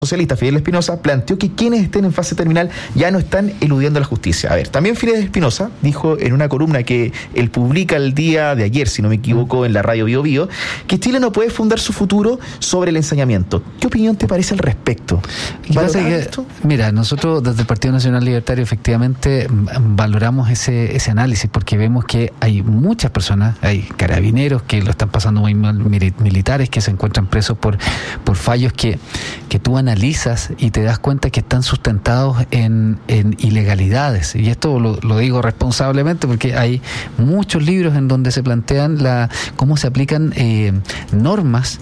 socialista Fidel Espinosa planteó que quienes estén en fase terminal ya no están eludiendo la justicia. A ver, también Fidel Espinosa dijo en una columna que él publica el día de ayer, si no me equivoco, en la radio Bio Bio, que Chile no puede fundar su futuro sobre el ensañamiento. ¿Qué opinión te parece al respecto? Mira, nosotros desde el Partido Nacional Libertario efectivamente valoramos ese análisis porque vemos que hay muchas personas, hay carabineros que lo están pasando muy mal, militares que se encuentran presos por fallos que tú analizas y te das cuenta que están sustentados en ilegalidades. Y esto lo digo responsablemente porque hay muchos libros en donde se plantean cómo se aplican normas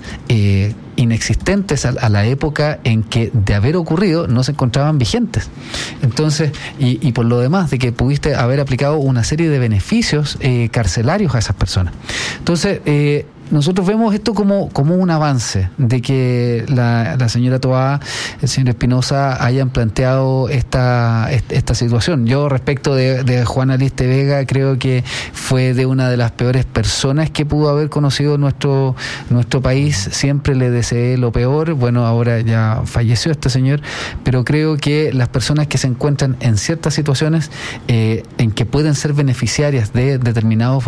inexistentes a la época en que de haber ocurrido no se encontraban vigentes. Entonces, y por lo demás, de que pudiste haber aplicado una serie de beneficios carcelarios a esas personas. Entonces, nosotros vemos esto como un avance de que la señora Toá, el señor Espinosa hayan planteado esta situación. Yo respecto de Juana Liste Vega creo que fue de una de las peores personas que pudo haber conocido nuestro país. Siempre le deseé lo peor. Bueno, ahora ya falleció este señor, pero creo que las personas que se encuentran en ciertas situaciones en que pueden ser beneficiarias de determinados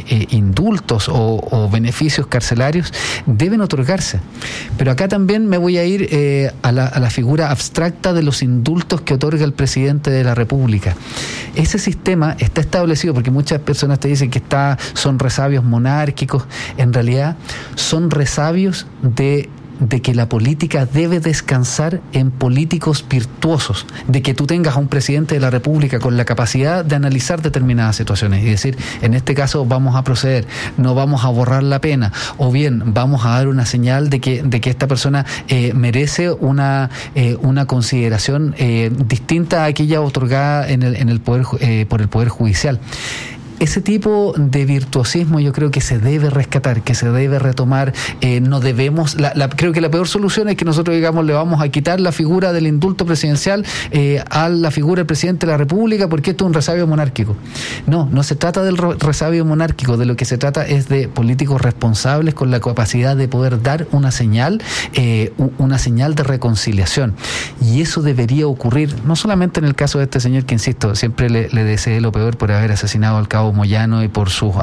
indultos o beneficios carcelarios deben otorgarse. Pero acá también me voy a ir a la figura abstracta de los indultos que otorga el presidente de la República. Ese sistema está establecido porque muchas personas te dicen que son resabios monárquicos. En realidad son resabios de que la política debe descansar en políticos virtuosos, de que tú tengas a un presidente de la República con la capacidad de analizar determinadas situaciones y decir, en este caso vamos a proceder, no vamos a borrar la pena, o bien vamos a dar una señal de que esta persona merece una consideración distinta a aquella otorgada en el poder por el Poder Judicial. Ese tipo de virtuosismo yo creo que se debe rescatar, que se debe retomar. No debemos, creo que la peor solución es que nosotros digamos le vamos a quitar la figura del indulto presidencial a la figura del presidente de la República porque esto es un resabio monárquico. No se trata del resabio monárquico, de lo que se trata es de políticos responsables con la capacidad de poder dar una señal de reconciliación. Y eso debería ocurrir no solamente en el caso de este señor que, insisto, siempre le deseé lo peor por haber asesinado al cabo Moyano y por su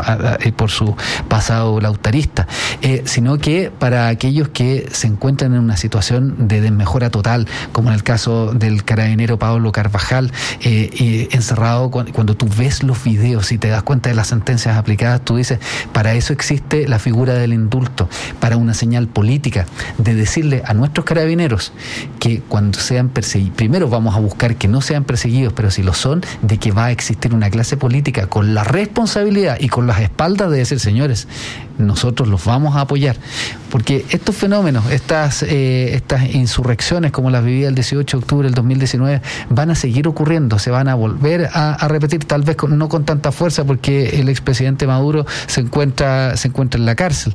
pasado lautarista, sino que para aquellos que se encuentran en una situación de desmejora total, como en el caso del carabinero Pablo Carvajal, encerrado, cuando tú ves los videos y te das cuenta de las sentencias aplicadas, tú dices, para eso existe la figura del indulto, para una señal política, de decirle a nuestros carabineros que cuando sean perseguidos, primero vamos a buscar que no sean perseguidos, pero si lo son, de que va a existir una clase política con la responsabilidad y con las espaldas de decir, señores, nosotros los vamos a apoyar, porque estos fenómenos, estas insurrecciones como las vividas el 18 de octubre del 2019 van a seguir ocurriendo, se van a volver a repetir, tal vez no con tanta fuerza porque el expresidente Maduro se encuentra en la cárcel.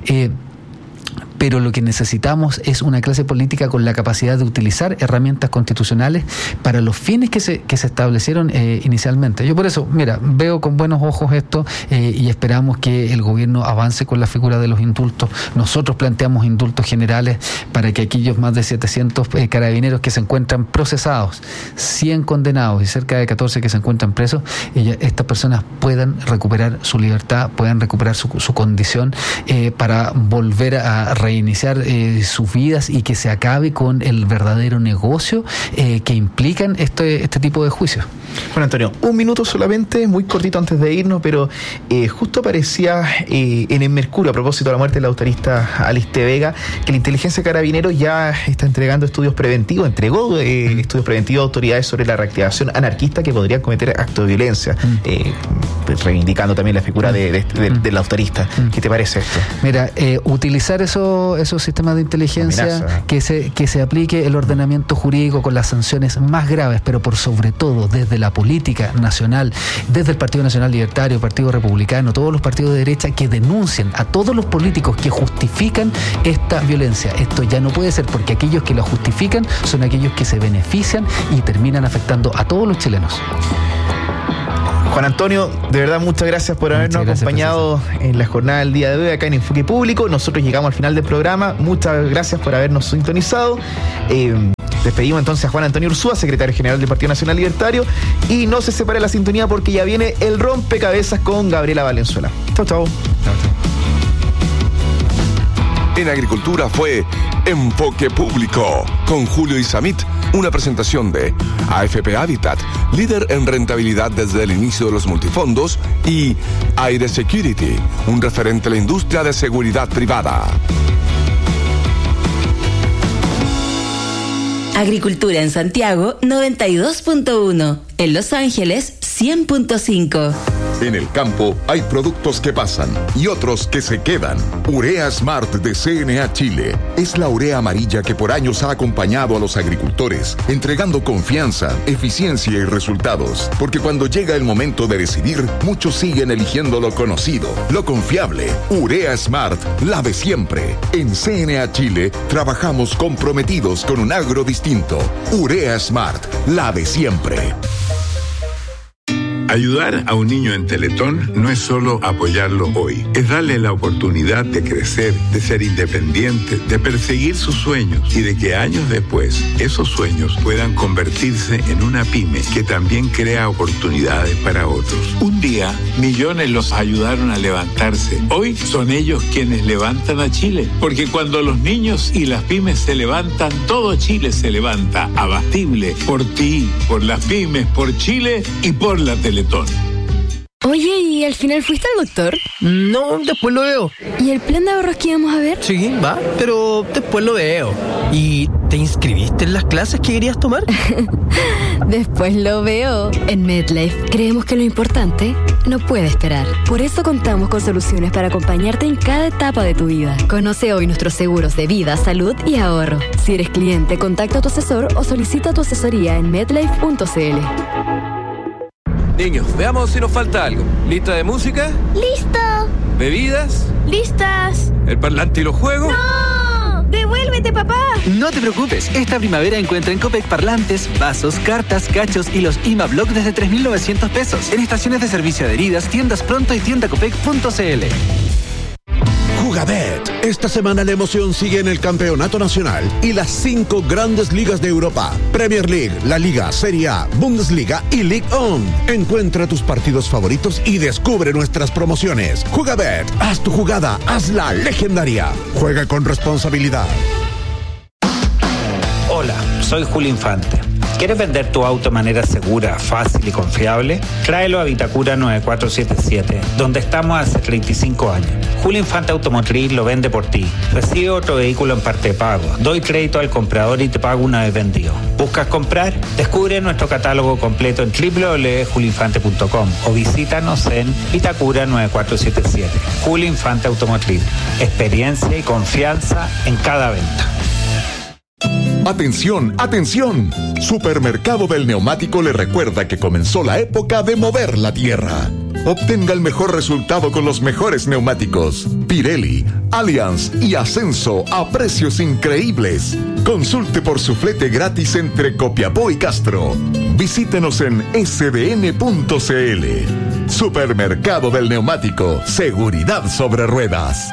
Pero lo que necesitamos es una clase política con la capacidad de utilizar herramientas constitucionales para los fines que se establecieron inicialmente. Yo por eso, veo con buenos ojos esto y esperamos que el gobierno avance con la figura de los indultos. Nosotros planteamos indultos generales para que aquellos más de 700 carabineros que se encuentran procesados, 100 condenados y cerca de 14 que se encuentran presos, estas personas puedan recuperar su libertad, puedan recuperar su condición para volver a reiniciar sus vidas y que se acabe con el verdadero negocio que implican este tipo de juicios. Bueno, Antonio, un minuto solamente, muy cortito antes de irnos, pero justo aparecía en el Mercurio, a propósito de la muerte del autorista Aliste Vega, que la inteligencia carabinero ya está entregó estudios preventivos a autoridades sobre la reactivación anarquista que podrían cometer actos de violencia, reivindicando también la figura del autorista. ¿Qué te parece esto? Mira, utilizar esos sistemas de inteligencia, que se aplique el ordenamiento jurídico con las sanciones más graves, pero por sobre todo desde la política nacional, desde el Partido Nacional Libertario, Partido Republicano, todos los partidos de derecha que denuncien a todos los políticos que justifican esta violencia. Esto ya no puede ser, porque aquellos que la justifican son aquellos que se benefician y terminan afectando a todos los chilenos. Juan Antonio, de verdad muchas gracias por habernos acompañado en la jornada del día de hoy acá en Enfoque Público. Nosotros llegamos al final del programa. Muchas gracias por habernos sintonizado. Despedimos entonces a Juan Antonio Ursúa, secretario general del Partido Nacional Libertario, y no se separe la sintonía porque ya viene el rompecabezas con Gabriela Valenzuela. Chau. En Agricultura fue Enfoque Público con Julio Isamit, una presentación de AFP Habitat, líder en rentabilidad desde el inicio de los multifondos, y Aire Security, un referente en la industria de seguridad privada. Agricultura en Santiago 92.1, en Los Ángeles 100.5. En el campo hay productos que pasan y otros que se quedan. Urea Smart de CNA Chile es la urea amarilla que por años ha acompañado a los agricultores, entregando confianza, eficiencia y resultados. Porque cuando llega el momento de decidir, muchos siguen eligiendo lo conocido, lo confiable. Urea Smart, la de siempre. En CNA Chile trabajamos comprometidos con un agro distinto. Urea Smart, la de siempre. Ayudar a un niño en Teletón no es solo apoyarlo hoy, es darle la oportunidad de crecer, de ser independiente, de perseguir sus sueños y de que años después esos sueños puedan convertirse en una pyme que también crea oportunidades para otros. Un día, millones los ayudaron a levantarse. Hoy son ellos quienes levantan a Chile, porque cuando los niños y las pymes se levantan, todo Chile se levanta. Abastible, por ti, por las pymes, por Chile y por la Teletón. Oye, ¿y al final fuiste al doctor? No, después lo veo. ¿Y el plan de ahorros que íbamos a ver? Sí, va, pero después lo veo. ¿Y te inscribiste en las clases que querías tomar? Después lo veo. En MedLife creemos que lo importante no puede esperar. Por eso contamos con soluciones para acompañarte en cada etapa de tu vida. Conoce hoy nuestros seguros de vida, salud y ahorro. Si eres cliente, contacta a tu asesor o solicita tu asesoría en medlife.cl. Niños, veamos si nos falta algo. ¿Lista de música? ¡Listo! ¿Bebidas? ¡Listas! ¿El parlante y los juegos? ¡No! ¡Devuélvete, papá! No te preocupes, esta primavera encuentra en Copec parlantes, vasos, cartas, cachos y los IMA Block desde 3.900 pesos. En estaciones de servicio adheridas, tiendas Pronto y tiendacopec.cl. Jugabet. Esta semana la emoción sigue en el Campeonato Nacional y las 5 grandes ligas de Europa: Premier League, La Liga, Serie A, Bundesliga y Ligue 1. Encuentra tus partidos favoritos y descubre nuestras promociones. Jugabet, haz tu jugada, hazla legendaria. Juega con responsabilidad. Hola, soy Julio Infante. ¿Quieres vender tu auto de manera segura, fácil y confiable? Tráelo a Vitacura 9477, donde estamos hace 35 años. Julio Infante Automotriz lo vende por ti. Recibe otro vehículo en parte de pago. Doy crédito al comprador y te pago una vez vendido. ¿Buscas comprar? Descubre nuestro catálogo completo en www.julioinfante.com o visítanos en Vitacura 9477. Julio Infante Automotriz. Experiencia y confianza en cada venta. ¡Atención, atención! Supermercado del Neumático le recuerda que comenzó la época de mover la tierra. Obtenga el mejor resultado con los mejores neumáticos. Pirelli, Allianz y Ascenso a precios increíbles. Consulte por su flete gratis entre Copiapó y Castro. Visítenos en sdn.cl. Supermercado del Neumático. Seguridad sobre ruedas.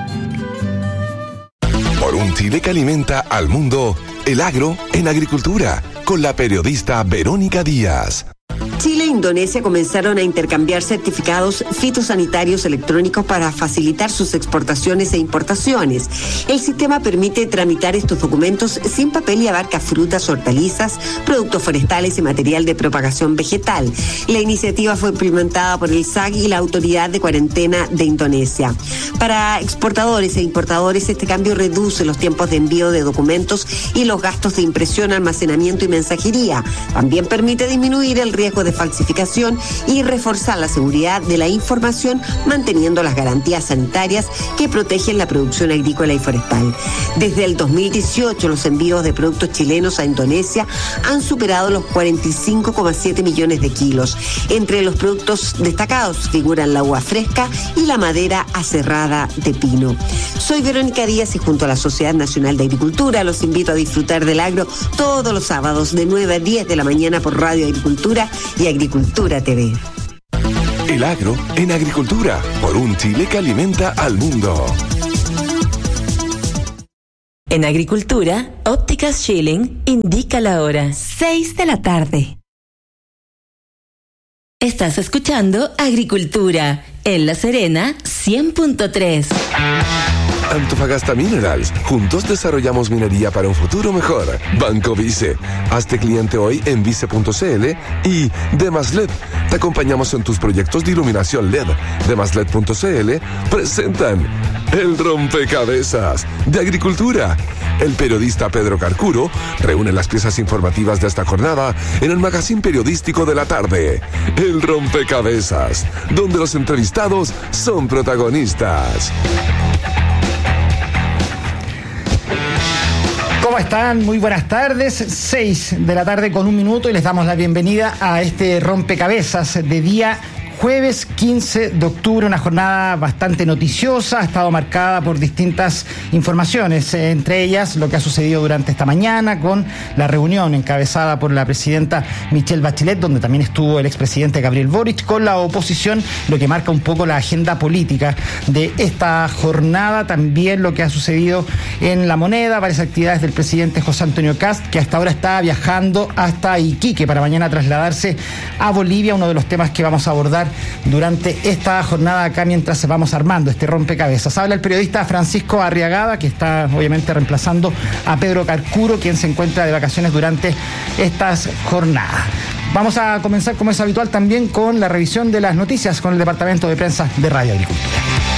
Por un Chile que alimenta al mundo, el agro en agricultura, con la periodista Verónica Díaz. Chile e Indonesia comenzaron a intercambiar certificados fitosanitarios electrónicos para facilitar sus exportaciones e importaciones. El sistema permite tramitar estos documentos sin papel y abarca frutas, hortalizas, productos forestales y material de propagación vegetal. La iniciativa fue implementada por el SAC y la Autoridad de Cuarentena de Indonesia. Para exportadores e importadores, este cambio reduce los tiempos de envío de documentos y los gastos de impresión, almacenamiento y mensajería. También permite disminuir el riesgo de falsificación y reforzar la seguridad de la información, manteniendo las garantías sanitarias que protegen la producción agrícola y forestal. Desde el 2018, los envíos de productos chilenos a Indonesia han superado los 45,7 millones de kilos. Entre los productos destacados figuran la uva fresca y la madera aserrada de pino. Soy Verónica Díaz y junto a la Sociedad Nacional de Agricultura los invito a disfrutar del agro todos los sábados de 9 a 10 de la mañana por Radio Agricultura y Agricultura TV. El agro en agricultura, por un Chile que alimenta al mundo. En agricultura, Ópticas Schilling indica la hora 6 de la tarde. Estás escuchando Agricultura en La Serena 100.3. Antofagasta Minerals. Juntos desarrollamos minería para un futuro mejor. Banco Vice. Hazte cliente hoy en vice.cl y Demas LED. Te acompañamos en tus proyectos de iluminación LED. Demasled.cl presentan El Rompecabezas de Agricultura. El periodista Pedro Carcuro reúne las piezas informativas de esta jornada en el magazine periodístico de la tarde. El Rompecabezas, donde los entrevistados son protagonistas. ¿Cómo están? Muy buenas tardes. 6 de la tarde con 1 minuto y les damos la bienvenida a este rompecabezas de día jueves 15 de octubre, una jornada bastante noticiosa, ha estado marcada por distintas informaciones, entre ellas lo que ha sucedido durante esta mañana con la reunión encabezada por la presidenta Michelle Bachelet, donde también estuvo el expresidente Gabriel Boric, con la oposición, lo que marca un poco la agenda política de esta jornada. También lo que ha sucedido en La Moneda, varias actividades del presidente José Antonio Kast, que hasta ahora está viajando hasta Iquique para mañana trasladarse a Bolivia, uno de los temas que vamos a abordar durante esta jornada acá mientras vamos armando este rompecabezas. Habla el periodista Francisco Arriagada, que está obviamente reemplazando a Pedro Carcuro, quien se encuentra de vacaciones durante estas jornadas. Vamos a comenzar, como es habitual, también con la revisión de las noticias con el Departamento de Prensa de Radio Agricultura.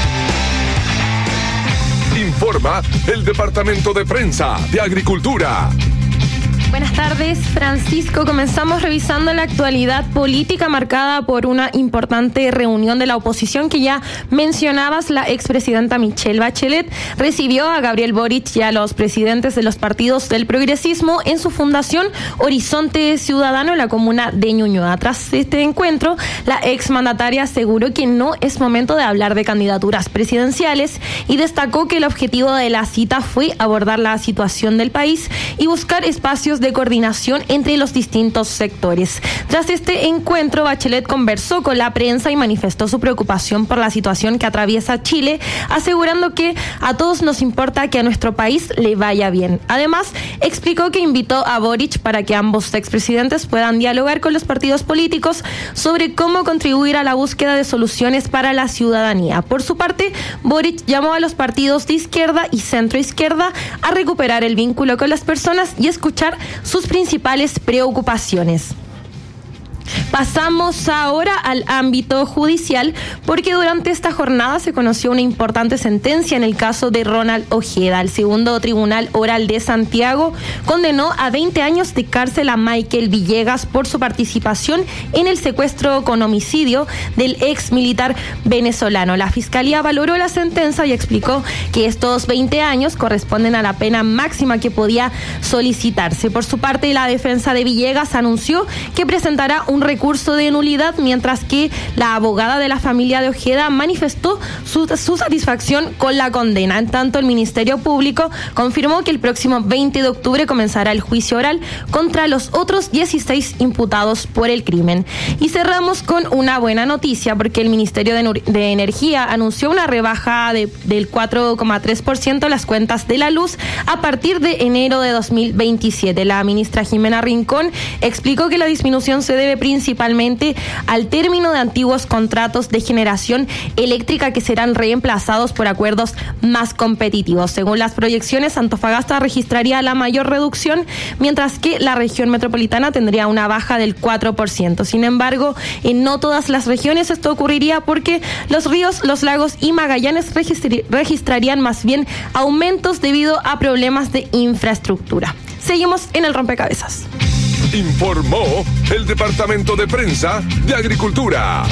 Informa el Departamento de Prensa de Agricultura. Buenas tardes, Francisco. Comenzamos revisando la actualidad política marcada por una importante reunión de la oposición que ya mencionabas. La expresidenta Michelle Bachelet recibió a Gabriel Boric y a los presidentes de los partidos del progresismo en su fundación Horizonte Ciudadano en la comuna de Ñuñoa. Tras este encuentro, la exmandataria aseguró que no es momento de hablar de candidaturas presidenciales y destacó que el objetivo de la cita fue abordar la situación del país y buscar espacios de coordinación entre los distintos sectores. Tras este encuentro, Bachelet conversó con la prensa y manifestó su preocupación por la situación que atraviesa Chile, asegurando que a todos nos importa que a nuestro país le vaya bien. Además, explicó que invitó a Boric para que ambos expresidentes puedan dialogar con los partidos políticos sobre cómo contribuir a la búsqueda de soluciones para la ciudadanía. Por su parte, Boric llamó a los partidos de izquierda y centroizquierda a recuperar el vínculo con las personas y escuchar sus principales preocupaciones. Pasamos ahora al ámbito judicial porque durante esta jornada se conoció una importante sentencia en el caso de Ronald Ojeda. El segundo tribunal oral de Santiago condenó a 20 años de cárcel a Michael Villegas por su participación en el secuestro con homicidio del ex militar venezolano. La fiscalía valoró la sentencia y explicó que estos 20 años corresponden a la pena máxima que podía solicitarse. Por su parte, la defensa de Villegas anunció que presentará un recurso de nulidad, mientras que la abogada de la familia de Ojeda manifestó su satisfacción con la condena. En tanto, el Ministerio Público confirmó que el próximo 20 de octubre comenzará el juicio oral contra los otros 16 imputados por el crimen. Y cerramos con una buena noticia porque el Ministerio de Energía anunció una rebaja del 4,3% en las cuentas de la luz a partir de enero de 2027. La ministra Jimena Rincón explicó que la disminución se debe principalmente al término de antiguos contratos de generación eléctrica que serán reemplazados por acuerdos más competitivos. Según las proyecciones, Antofagasta registraría la mayor reducción, mientras que la región metropolitana tendría una baja del 4%. Sin embargo, en no todas las regiones esto ocurriría porque los ríos, los lagos y Magallanes registrarían más bien aumentos debido a problemas de infraestructura. Seguimos en el rompecabezas. Informó el Departamento de Prensa de Agricultura.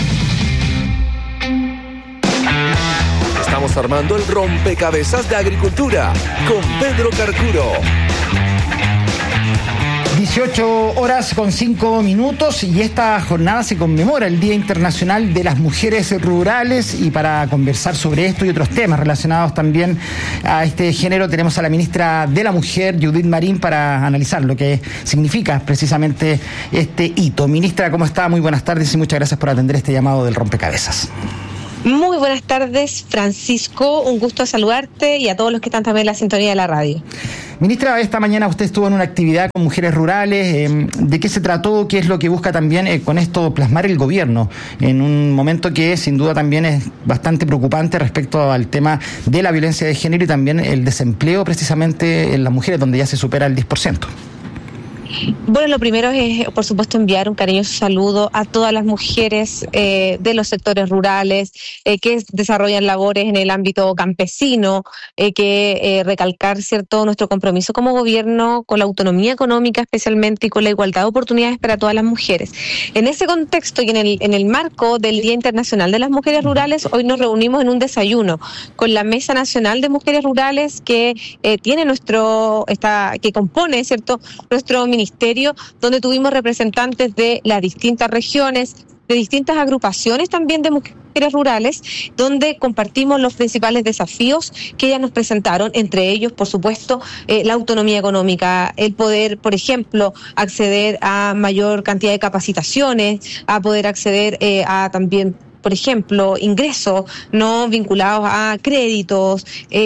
Estamos armando el rompecabezas de Agricultura con Pedro Carcuro. 18 horas con 5 minutos y esta jornada se conmemora el Día Internacional de las Mujeres Rurales, y para conversar sobre esto y otros temas relacionados también a este género tenemos a la ministra de la Mujer, Judith Marín, para analizar lo que significa precisamente este hito. Ministra, ¿cómo está? Muy buenas tardes y muchas gracias por atender este llamado del rompecabezas. Muy buenas tardes, Francisco. Un gusto saludarte y a todos los que están también en la sintonía de la radio. Ministra, esta mañana usted estuvo en una actividad con mujeres rurales. ¿De qué se trató? ¿Qué es lo que busca también con esto plasmar el gobierno? En un momento que sin duda también es bastante preocupante respecto al tema de la violencia de género y también el desempleo precisamente en las mujeres, donde ya se supera el 10%. Bueno, lo primero es, por supuesto, enviar un cariñoso saludo a todas las mujeres de los sectores rurales que desarrollan labores en el ámbito campesino, que recalcar, ¿cierto?, nuestro compromiso como gobierno con la autonomía económica especialmente y con la igualdad de oportunidades para todas las mujeres. En ese contexto y en el marco del Día Internacional de las Mujeres Rurales, hoy nos reunimos en un desayuno con la Mesa Nacional de Mujeres Rurales que tiene que compone, ¿cierto?, nuestro ministerio, donde tuvimos representantes de las distintas regiones, de distintas agrupaciones también de mujeres rurales, donde compartimos los principales desafíos que ellas nos presentaron, entre ellos, por supuesto, la autonomía económica, el poder, por ejemplo, acceder a mayor cantidad de capacitaciones, a poder acceder a también, por ejemplo, ingresos no vinculados a créditos,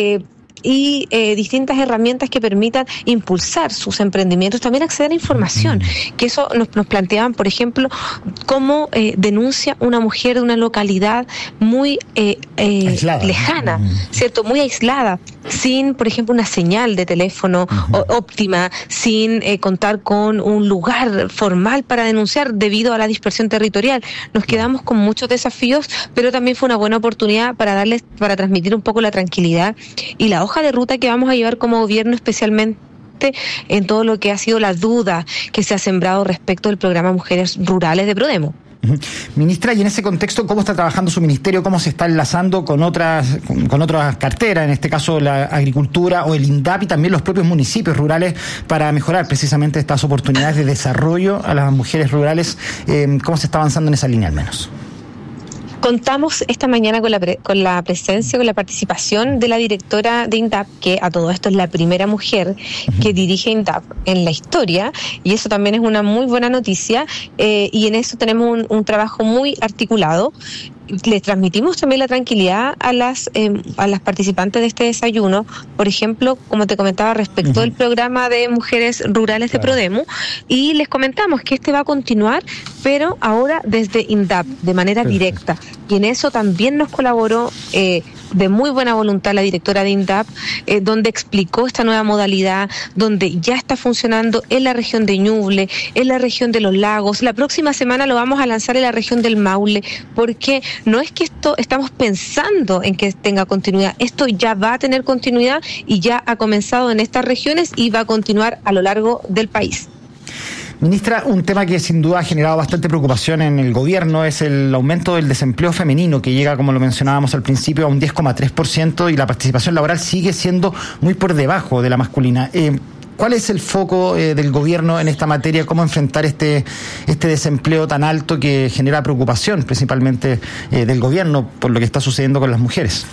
y distintas herramientas que permitan impulsar sus emprendimientos, también acceder a información, que eso nos planteaban, por ejemplo, cómo denuncia una mujer de una localidad muy lejana, ¿cierto?, muy aislada, sin, por ejemplo, una señal de teléfono óptima, sin contar con un lugar formal para denunciar debido a la dispersión territorial. Nos quedamos con muchos desafíos, pero también fue una buena oportunidad para transmitir un poco la tranquilidad y la hoja de ruta que vamos a llevar como gobierno, especialmente en todo lo que ha sido la duda que se ha sembrado respecto del programa Mujeres Rurales de Prodemo. Ministra, y en ese contexto, ¿cómo está trabajando su ministerio? ¿Cómo se está enlazando con otras carteras, en este caso la agricultura o el INDAP y también los propios municipios rurales, para mejorar precisamente estas oportunidades de desarrollo a las mujeres rurales? ¿Cómo se está avanzando en esa línea al menos? Contamos esta mañana con la presencia, con la participación de la directora de INDAP, que a todo esto es la primera mujer que dirige INDAP en la historia, y eso también es una muy buena noticia, y en eso tenemos un trabajo muy articulado. Les transmitimos también la tranquilidad a las participantes de este desayuno, por ejemplo, como te comentaba, respecto del programa de Mujeres Rurales de Prodemo, y les comentamos que este va a continuar, pero ahora desde INDAP, de manera directa, y en eso también nos colaboró de muy buena voluntad la directora de INDAP, donde explicó esta nueva modalidad, donde ya está funcionando en la región de Ñuble, en la región de Los Lagos. La próxima semana lo vamos a lanzar en la región del Maule, porque no es que estamos pensando en que tenga continuidad, esto ya va a tener continuidad y ya ha comenzado en estas regiones y va a continuar a lo largo del país. Ministra, un tema que sin duda ha generado bastante preocupación en el gobierno es el aumento del desempleo femenino, que llega, como lo mencionábamos al principio, a un 10,3%, y la participación laboral sigue siendo muy por debajo de la masculina. ¿Cuál es el foco del gobierno en esta materia? ¿Cómo enfrentar este desempleo tan alto que genera preocupación principalmente del gobierno por lo que está sucediendo con las mujeres?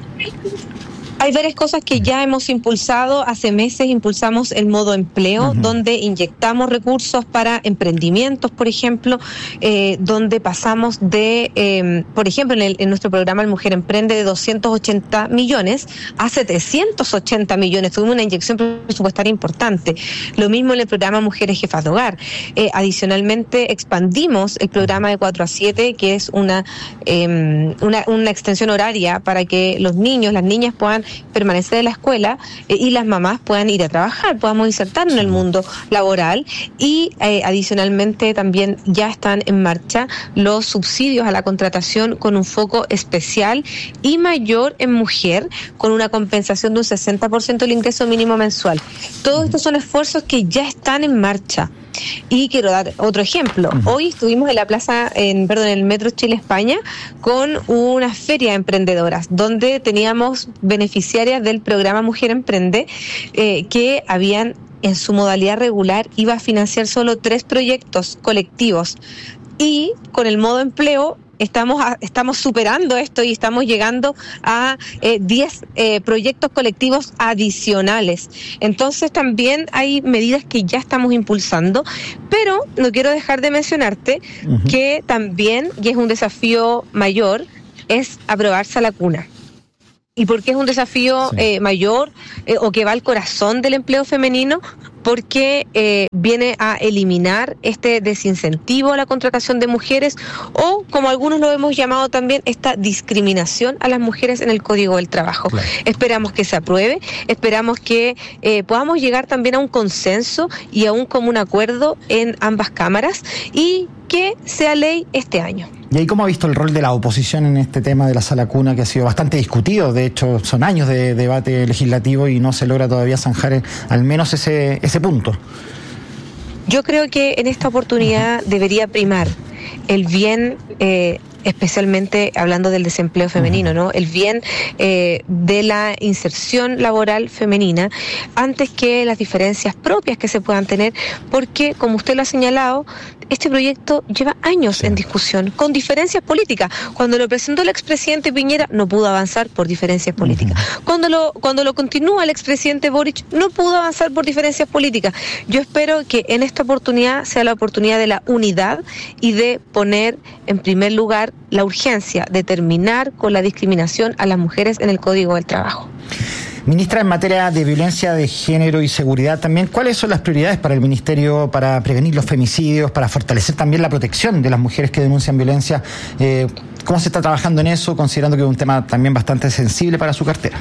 Hay varias cosas que ya hemos impulsado. Hace meses impulsamos el modo empleo, donde inyectamos recursos para emprendimientos, por ejemplo, donde pasamos de, por ejemplo, en nuestro programa El Mujer Emprende, de 280 millones a 780 millones. Tuvimos una inyección presupuestaria importante. Lo mismo en el programa Mujeres Jefas de Hogar. Adicionalmente, expandimos el programa de 4 a 7, que es una extensión horaria para que los niños, las niñas puedan permanecer en la escuela y las mamás puedan ir a trabajar, podamos insertarnos en el mundo laboral, y adicionalmente también ya están en marcha los subsidios a la contratación con un foco especial y mayor en mujer, con una compensación de un 60% del ingreso mínimo mensual. Todos estos son esfuerzos que ya están en marcha. Y quiero dar otro ejemplo. Hoy estuvimos en la en el Metro Chile España con una feria de emprendedoras, donde teníamos beneficiarias del programa Mujer Emprende que habían en su modalidad regular iba a financiar solo 3 proyectos colectivos, y con el modo empleo estamos superando esto y estamos llegando a 10 proyectos colectivos adicionales. Entonces también hay medidas que ya estamos impulsando, pero no quiero dejar de mencionarte que también, y es un desafío mayor, es aprobarse a la cuna. ¿Y por qué es un desafío mayor o que va al corazón del empleo femenino? Porque viene a eliminar este desincentivo a la contratación de mujeres, o, como algunos lo hemos llamado también, esta discriminación a las mujeres en el Código del Trabajo. Claro. Esperamos que se apruebe, esperamos que podamos llegar también a un consenso y a un común acuerdo en ambas cámaras, y que sea ley este año. ¿Y ahí cómo ha visto el rol de la oposición en este tema de la sala cuna, que ha sido bastante discutido? De hecho, son años de debate legislativo y no se logra todavía zanjar al menos ese punto. Yo creo que en esta oportunidad debería primar el bien, especialmente hablando del desempleo femenino, ¿no? El bien de la inserción laboral femenina, antes que las diferencias propias que se puedan tener, porque, como usted lo ha señalado, este proyecto lleva años en discusión, con diferencias políticas. Cuando lo presentó el expresidente Piñera, no pudo avanzar por diferencias políticas. Cuando lo continúa el expresidente Boric, no pudo avanzar por diferencias políticas. Yo espero que en esta oportunidad sea la oportunidad de la unidad y de poner en primer lugar la urgencia de terminar con la discriminación a las mujeres en el Código del Trabajo. Ministra, en materia de violencia de género y seguridad también, ¿cuáles son las prioridades para el Ministerio para prevenir los femicidios, para fortalecer también la protección de las mujeres que denuncian violencia? ¿Cómo se está trabajando en eso, considerando que es un tema también bastante sensible para su cartera?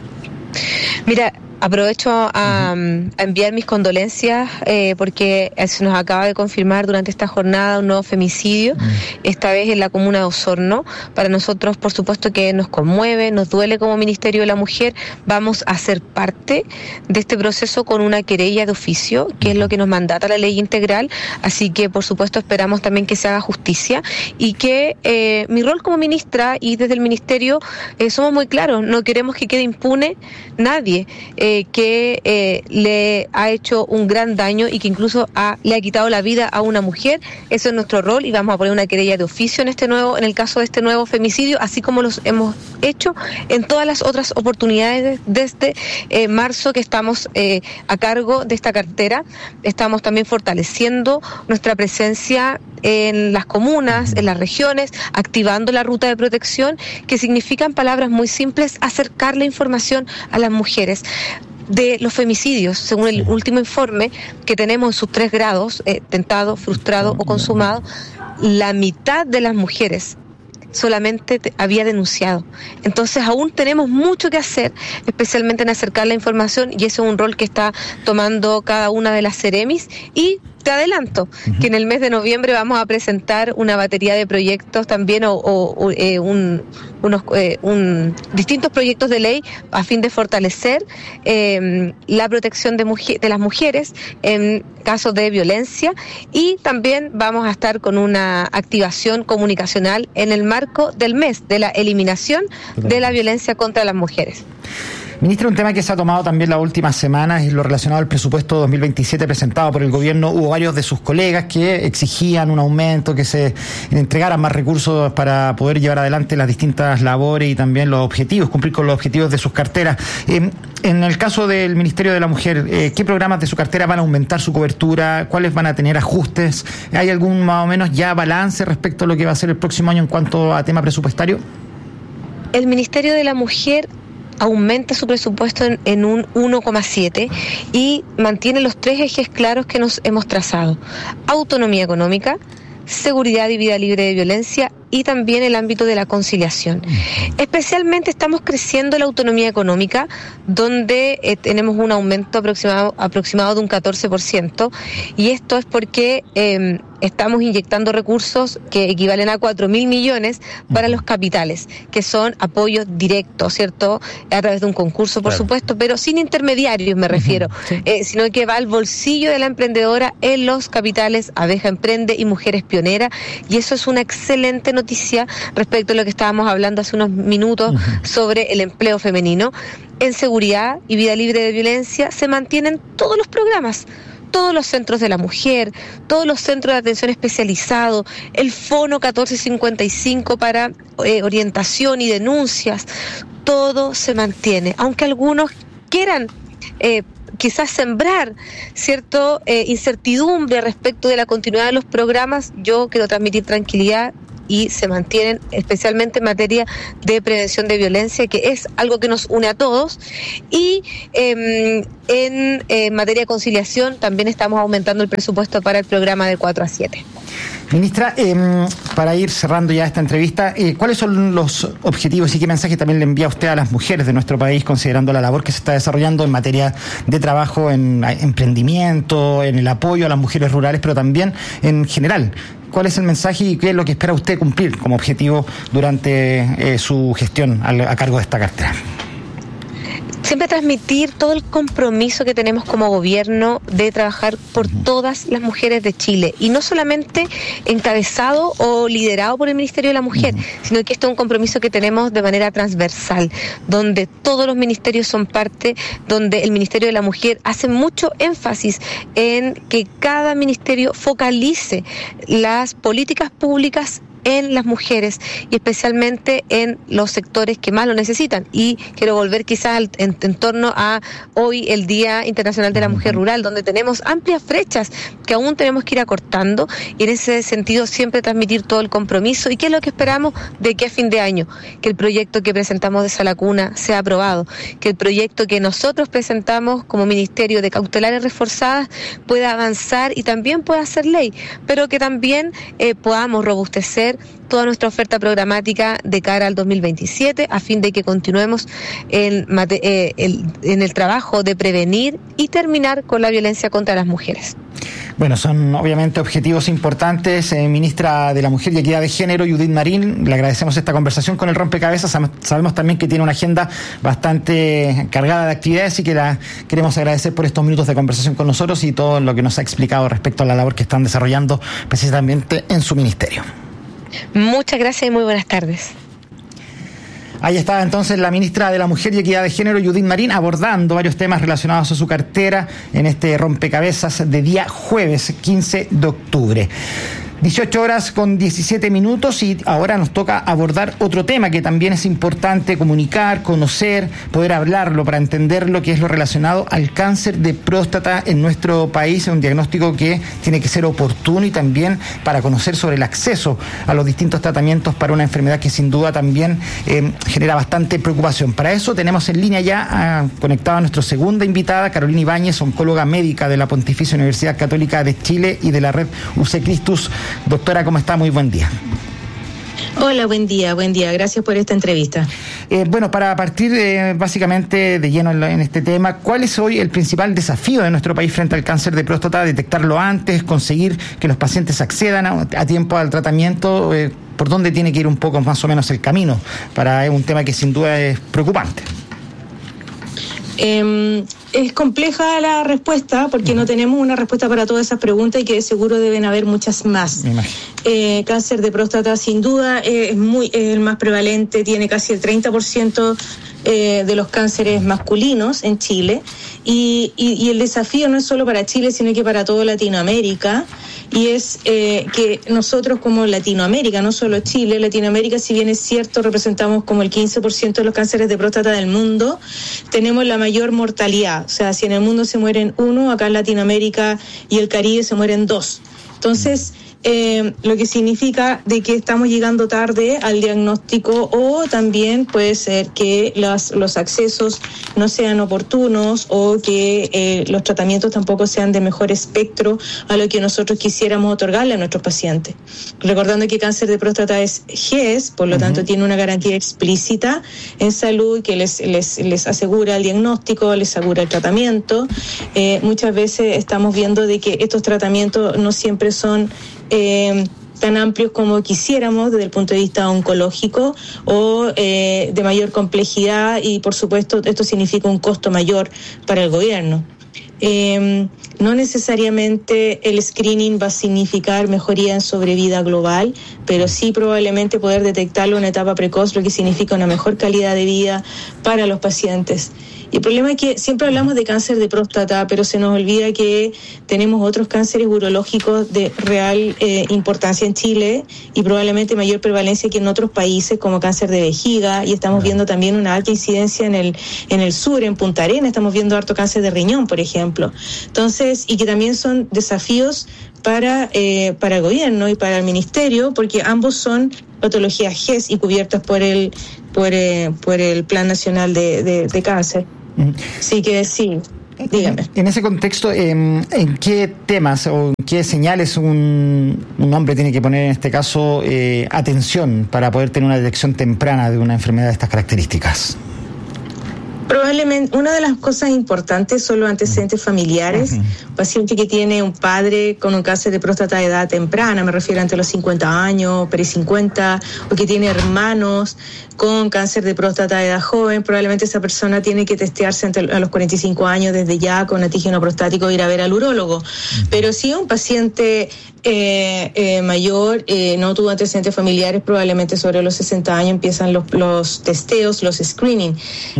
Mira, aprovecho a enviar mis condolencias porque se nos acaba de confirmar durante esta jornada un nuevo femicidio, esta vez en la comuna de Osorno. Para nosotros, por supuesto, que nos conmueve, nos duele como Ministerio de la Mujer. Vamos a ser parte de este proceso con una querella de oficio, que es lo que nos mandata la ley integral. Así que, por supuesto, esperamos también que se haga justicia y que mi rol como ministra y desde el Ministerio somos muy claros. No queremos que quede impune nadie que le ha hecho un gran daño y que incluso le ha quitado la vida a una mujer. Eso es nuestro rol y vamos a poner una querella de oficio en el caso de este nuevo femicidio, así como los hemos hecho en todas las otras oportunidades desde marzo que estamos a cargo de esta cartera. Estamos también fortaleciendo nuestra presencia en las comunas, en las regiones, activando la ruta de protección, que significan palabras muy simples, acercar la información a las mujeres. De los femicidios, según el último informe que tenemos en sus 3 grados, tentado, frustrado o consumado, la mitad de las mujeres solamente había denunciado. Entonces aún tenemos mucho que hacer, especialmente en acercar la información, y ese es un rol que está tomando cada una de las Ceremis. Y te adelanto que en el mes de noviembre vamos a presentar una batería de proyectos también distintos proyectos de ley a fin de fortalecer la protección de las mujeres en casos de violencia, y también vamos a estar con una activación comunicacional en el marco del mes de la eliminación de la violencia contra las mujeres. Ministra, un tema que se ha tomado también las últimas semanas es lo relacionado al presupuesto 2027 presentado por el gobierno. Hubo varios de sus colegas que exigían un aumento, que se entregaran más recursos para poder llevar adelante las distintas labores y también los objetivos, cumplir con los objetivos de sus carteras. En el caso del Ministerio de la Mujer, ¿qué programas de su cartera van a aumentar su cobertura? ¿Cuáles van a tener ajustes? ¿Hay algún más o menos ya balance respecto a lo que va a ser el próximo año en cuanto a tema presupuestario? El Ministerio de la Mujer aumenta su presupuesto en un 1,7 y mantiene los 3 ejes claros que nos hemos trazado: autonomía económica, seguridad y vida libre de violencia, y también el ámbito de la conciliación. Especialmente estamos creciendo la autonomía económica, donde tenemos un aumento aproximado de un 14%, y esto es porque estamos inyectando recursos que equivalen a 4.000 millones para los capitales, que son apoyos directos, ¿cierto? A través de un concurso, por supuesto, pero sin intermediarios, me refiero, sino que va al bolsillo de la emprendedora en los capitales Abeja Emprende y Mujeres Pioneras, y eso es una excelente noticia respecto a lo que estábamos hablando hace unos minutos sobre el empleo femenino. En seguridad y vida libre de violencia se mantienen todos los programas, todos los centros de la mujer, todos los centros de atención especializado, el Fono 1455 para orientación y denuncias, todo se mantiene, aunque algunos quieran quizás sembrar cierto incertidumbre respecto de la continuidad de los programas. Yo quiero transmitir tranquilidad y se mantienen, especialmente en materia de prevención de violencia, que es algo que nos une a todos, y en materia de conciliación también estamos aumentando el presupuesto para el programa de 4 a 7. Ministra, para ir cerrando ya esta entrevista, ¿cuáles son los objetivos y qué mensaje también le envía usted a las mujeres de nuestro país, considerando la labor que se está desarrollando en materia de trabajo, en emprendimiento, en el apoyo a las mujeres rurales, pero también en general? ¿Cuál es el mensaje y qué es lo que espera usted cumplir como objetivo durante su gestión a cargo de esta cartera? Siempre transmitir todo el compromiso que tenemos como gobierno de trabajar por todas las mujeres de Chile, y no solamente encabezado o liderado por el Ministerio de la Mujer, sino que esto es un compromiso que tenemos de manera transversal, donde todos los ministerios son parte, donde el Ministerio de la Mujer hace mucho énfasis en que cada ministerio focalice las políticas públicas en las mujeres y especialmente en los sectores que más lo necesitan. Y quiero volver quizás en torno a hoy, el Día Internacional de la Mujer Rural, donde tenemos amplias brechas que aún tenemos que ir acortando, y en ese sentido siempre transmitir todo el compromiso. ¿Y qué es lo que esperamos de que a fin de año? Que el proyecto que presentamos de Sala Cuna sea aprobado, que el proyecto que nosotros presentamos como Ministerio de Cautelares Reforzadas pueda avanzar y también pueda ser ley, pero que también podamos robustecer toda nuestra oferta programática de cara al 2027, a fin de que continuemos en el trabajo de prevenir y terminar con la violencia contra las mujeres. Bueno, son obviamente objetivos importantes. Ministra de la Mujer y Equidad de Género, Judith Marín, le agradecemos esta conversación con el Rompecabezas. Sabemos también que tiene una agenda bastante cargada de actividades y que la queremos agradecer por estos minutos de conversación con nosotros y todo lo que nos ha explicado respecto a la labor que están desarrollando precisamente en su ministerio. Muchas gracias y muy buenas tardes. Ahí estaba entonces la ministra de la Mujer y Equidad de Género, Judith Marín, abordando varios temas relacionados a su cartera en este rompecabezas de día jueves 15 de octubre. 18 horas con 17 minutos y ahora nos toca abordar otro tema que también es importante comunicar, conocer, poder hablarlo para entender lo que es lo relacionado al cáncer de próstata en nuestro país. Es un diagnóstico que tiene que ser oportuno y también para conocer sobre el acceso a los distintos tratamientos para una enfermedad que sin duda también genera bastante preocupación. Para eso tenemos en línea ya conectada a nuestra segunda invitada, Carolina Ibáñez, oncóloga médica de la Pontificia Universidad Católica de Chile y de la red UC Christus. Doctora, ¿cómo está? Muy buen día. Hola, buen día. Gracias por esta entrevista. Bueno, para partir básicamente de lleno en este tema, ¿cuál es hoy el principal desafío de nuestro país frente al cáncer de próstata? ¿Detectarlo antes, conseguir que los pacientes accedan a tiempo al tratamiento? ¿Por dónde tiene que ir un poco más o menos el camino para un tema que sin duda es preocupante? Es compleja la respuesta porque no tenemos una respuesta para todas esas preguntas y que de seguro deben haber muchas más. Cáncer de próstata sin duda es el más prevalente, tiene casi el 30% de los cánceres masculinos en Chile y el desafío no es solo para Chile sino que para toda Latinoamérica, y es que nosotros como Latinoamérica, no solo Chile, Latinoamérica, si bien es cierto representamos como el 15% de los cánceres de próstata del mundo, tenemos la mayor mortalidad. O sea, si en el mundo se mueren 1, acá en Latinoamérica y el Caribe se mueren 2. Entonces, lo que significa de que estamos llegando tarde al diagnóstico, o también puede ser que los accesos no sean oportunos o que los tratamientos tampoco sean de mejor espectro a lo que nosotros quisiéramos otorgarle a nuestros pacientes. Recordando que cáncer de próstata es GES, por lo tanto tiene una garantía explícita en salud que les asegura el diagnóstico, les asegura el tratamiento. Muchas veces estamos viendo de que estos tratamientos no siempre son tan amplios como quisiéramos desde el punto de vista oncológico o de mayor complejidad, y por supuesto esto significa un costo mayor para el gobierno. No necesariamente el screening va a significar mejoría en sobrevida global, pero sí probablemente poder detectarlo en una etapa precoz, lo que significa una mejor calidad de vida para los pacientes. Y el problema es que siempre hablamos de cáncer de próstata, pero se nos olvida que tenemos otros cánceres urológicos de real importancia en Chile y probablemente mayor prevalencia que en otros países, como cáncer de vejiga, y estamos viendo también una alta incidencia en el sur, en Punta Arenas, estamos viendo harto cáncer de riñón, por ejemplo. Entonces, y que también son desafíos para el gobierno y para el ministerio, porque ambos son patologías GES y cubiertas por el Plan Nacional de Cáncer. Así que sí, dígame. En ese contexto, ¿en qué temas o en qué señales un hombre tiene que poner en este caso atención para poder tener una detección temprana de una enfermedad de estas características? Probablemente una de las cosas importantes son los antecedentes familiares. Paciente que tiene un padre con un cáncer de próstata de edad temprana, me refiero ante los 50 años, pre-50, o que tiene hermanos con cáncer de próstata de edad joven, probablemente esa persona tiene que testearse a los 45 años desde ya con antígeno prostático, ir a ver al urólogo. Pero si un paciente mayor no tuvo antecedentes familiares, probablemente sobre los 60 años empiezan los testeos, los screening.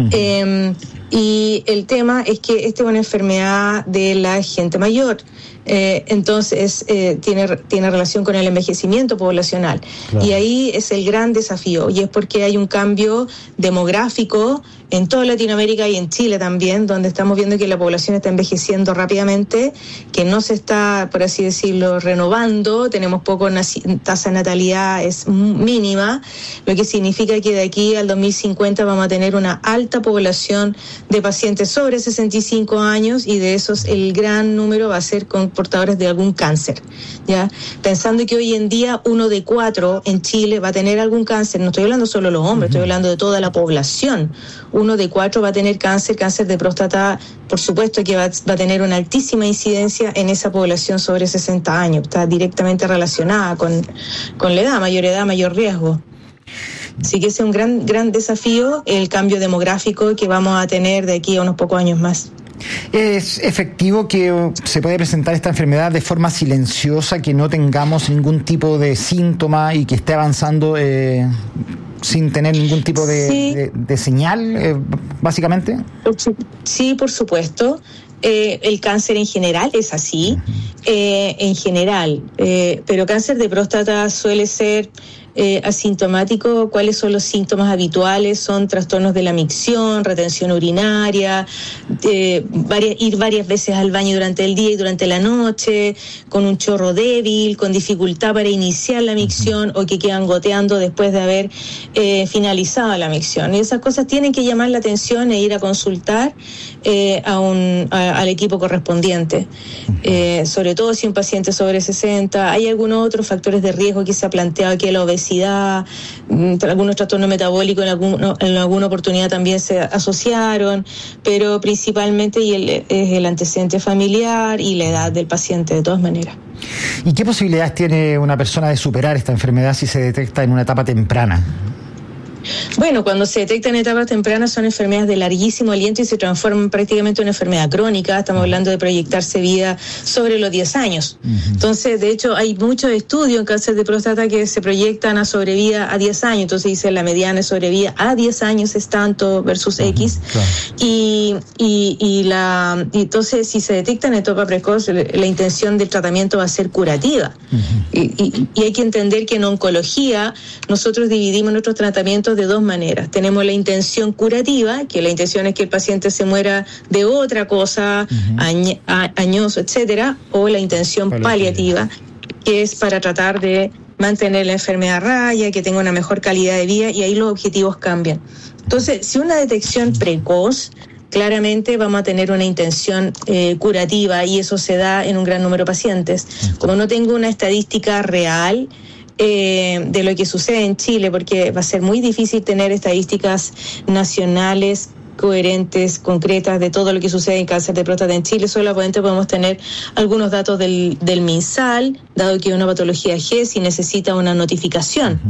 Y el tema es que esta es una enfermedad de la gente mayor. Entonces tiene relación con el envejecimiento poblacional. Claro. Y ahí es el gran desafío, y es porque hay un cambio demográfico en toda Latinoamérica y en Chile también, donde estamos viendo que la población está envejeciendo rápidamente, que no se está, por así decirlo, renovando, tenemos poco tasa de natalidad, es mínima, lo que significa que de aquí al 2050 vamos a tener una alta población de pacientes sobre 65 años, y de esos el gran número va a ser con portadores de algún cáncer, ¿ya? Pensando que hoy en día 1 de 4 en Chile va a tener algún cáncer, no estoy hablando solo de los hombres, estoy hablando de toda la población. 1 de 4 va a tener cáncer de próstata, por supuesto que va a tener una altísima incidencia en esa población sobre 60 años, está directamente relacionada con la edad, mayor riesgo. Así que ese es un gran desafío, el cambio demográfico que vamos a tener de aquí a unos pocos años más. ¿Es efectivo que se puede presentar esta enfermedad de forma silenciosa, que no tengamos ningún tipo de síntoma y que esté avanzando sin tener ningún tipo de señal, básicamente? Sí, por supuesto. El cáncer en general es así, pero cáncer de próstata suele ser asintomático. ¿Cuáles son los síntomas habituales? Son trastornos de la micción, retención urinaria, ir varias veces al baño durante el día y durante la noche, con un chorro débil, con dificultad para iniciar la micción, o que quedan goteando después de haber finalizado la micción. Y esas cosas tienen que llamar la atención e ir a consultar al equipo correspondiente, sobre todo si un paciente sobre 60. Hay algunos otros factores de riesgo que se ha planteado, que la obesidad, algunos trastornos metabólicos en alguna oportunidad también se asociaron, pero principalmente es el antecedente familiar y la edad del paciente, de todas maneras. ¿Y qué posibilidades tiene una persona de superar esta enfermedad si se detecta en una etapa temprana? Bueno, cuando se detectan en etapas tempranas son enfermedades de larguísimo aliento y se transforman prácticamente en una enfermedad crónica. Estamos hablando de proyectarse vida sobre los 10 años. Entonces, de hecho, hay muchos estudios en cáncer de próstata que se proyectan a sobrevida a 10 años. Entonces, dice la mediana de sobrevida a 10 años es tanto versus X. Claro. Y entonces, si se detecta en etapa precoz, la intención del tratamiento va a ser curativa. Y hay que entender que en oncología nosotros dividimos nuestros tratamientos de dos maneras. Tenemos la intención curativa, que la intención es que el paciente se muera de otra cosa, añoso, etcétera, o la intención paliativa, que es para tratar de mantener la enfermedad a raya, que tenga una mejor calidad de vida, y ahí los objetivos cambian. Entonces, si una detección precoz, claramente vamos a tener una intención curativa, y eso se da en un gran número de pacientes. Como no tengo una estadística real de lo que sucede en Chile, porque va a ser muy difícil tener estadísticas nacionales coherentes, concretas, de todo lo que sucede en cáncer de próstata en Chile. Solamente podemos tener algunos datos del MinSal, dado que es una patología GES y necesita una notificación.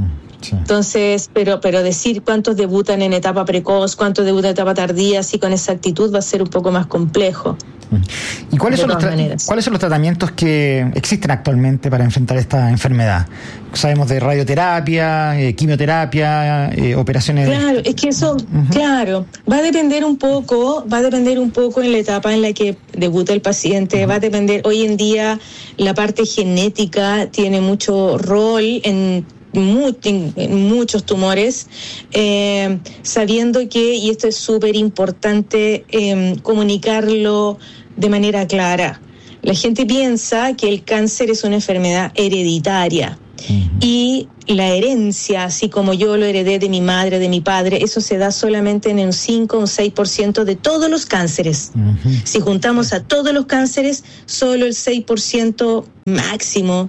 Entonces, pero decir cuántos debutan en etapa precoz, cuántos debutan en etapa tardía, así con exactitud va a ser un poco más complejo. ¿Y cuáles son los tratamientos que existen actualmente para enfrentar esta enfermedad? Sabemos de radioterapia, quimioterapia, operaciones. Claro, es que eso, va a depender un poco en la etapa en la que debuta el paciente, va a depender. Hoy en día la parte genética tiene mucho rol en muchos tumores, sabiendo que, y esto es súper importante, comunicarlo de manera clara. La gente piensa que el cáncer es una enfermedad hereditaria. Y la herencia, así como yo lo heredé de mi madre, de mi padre, eso se da solamente en un 5 o un 6% de todos los cánceres. Si juntamos a todos los cánceres, solo el 6% máximo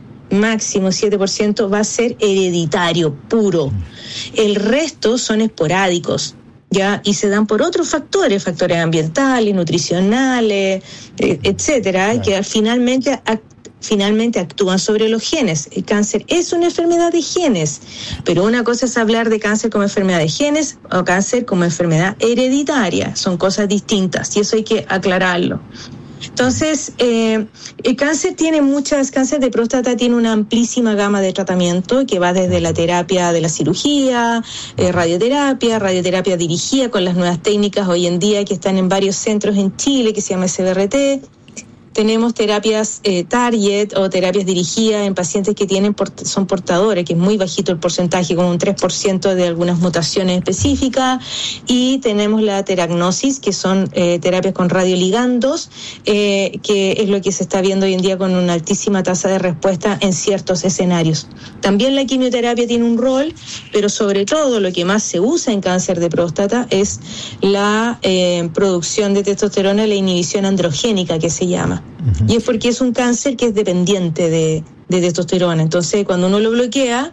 7% va a ser hereditario puro. El resto son esporádicos, ¿ya? Y se dan por otros factores ambientales, nutricionales, etcétera, que finalmente actúan sobre los genes. El cáncer es una enfermedad de genes, pero una cosa es hablar de cáncer como enfermedad de genes o cáncer como enfermedad hereditaria. Son cosas distintas y eso hay que aclararlo. Entonces, el cáncer de próstata tiene una amplísima gama de tratamiento que va desde la terapia de la cirugía, radioterapia dirigida con las nuevas técnicas hoy en día que están en varios centros en Chile, que se llama SBRT. Tenemos terapias target o terapias dirigidas en pacientes que son portadores, que es muy bajito el porcentaje, como un 3% de algunas mutaciones específicas. Y tenemos la teragnosis, que son terapias con radioligandos, que es lo que se está viendo hoy en día con una altísima tasa de respuesta en ciertos escenarios. También la quimioterapia tiene un rol, pero sobre todo lo que más se usa en cáncer de próstata es la producción de testosterona, la inhibición androgénica que se llama. Y es porque es un cáncer que es dependiente de testosterona. Entonces, cuando uno lo bloquea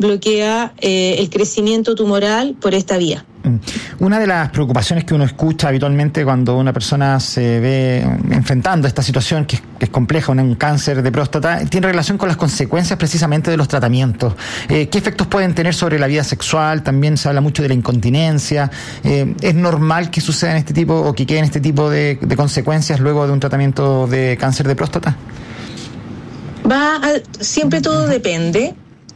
el crecimiento tumoral por esta vía. Una de las preocupaciones que uno escucha habitualmente cuando una persona se ve enfrentando esta situación que es compleja, un cáncer de próstata, tiene relación con las consecuencias precisamente de los tratamientos. ¿Qué efectos pueden tener sobre la vida sexual? También se habla mucho de la incontinencia. ¿Es normal que sucedan este tipo o que queden este tipo de consecuencias luego de un tratamiento de cáncer de próstata? Siempre todo depende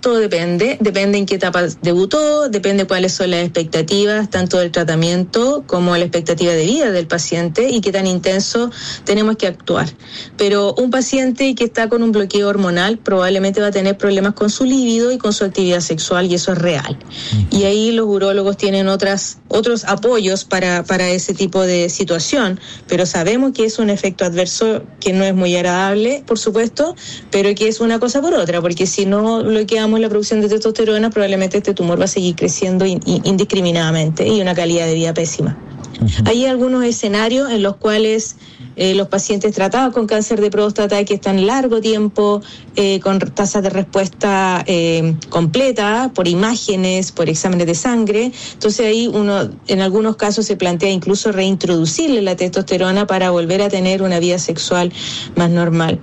en qué etapa debutó, depende cuáles son las expectativas, tanto del tratamiento como la expectativa de vida del paciente y qué tan intenso tenemos que actuar. Pero un paciente que está con un bloqueo hormonal probablemente va a tener problemas con su libido y con su actividad sexual, y eso es real. Y ahí los urólogos tienen otros apoyos para ese tipo de situación, pero sabemos que es un efecto adverso que no es muy agradable, por supuesto, pero que es una cosa por otra, porque si no bloqueamos la producción de testosterona, probablemente este tumor va a seguir creciendo indiscriminadamente y una calidad de vida pésima. Hay algunos escenarios en los cuales los pacientes tratados con cáncer de próstata que están largo tiempo con tasas de respuesta completa por imágenes, por exámenes de sangre. Entonces ahí en algunos casos se plantea incluso reintroducirle la testosterona para volver a tener una vida sexual más normal.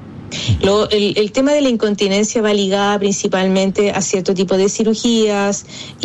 El tema de la incontinencia va ligada principalmente a cierto tipo de cirugías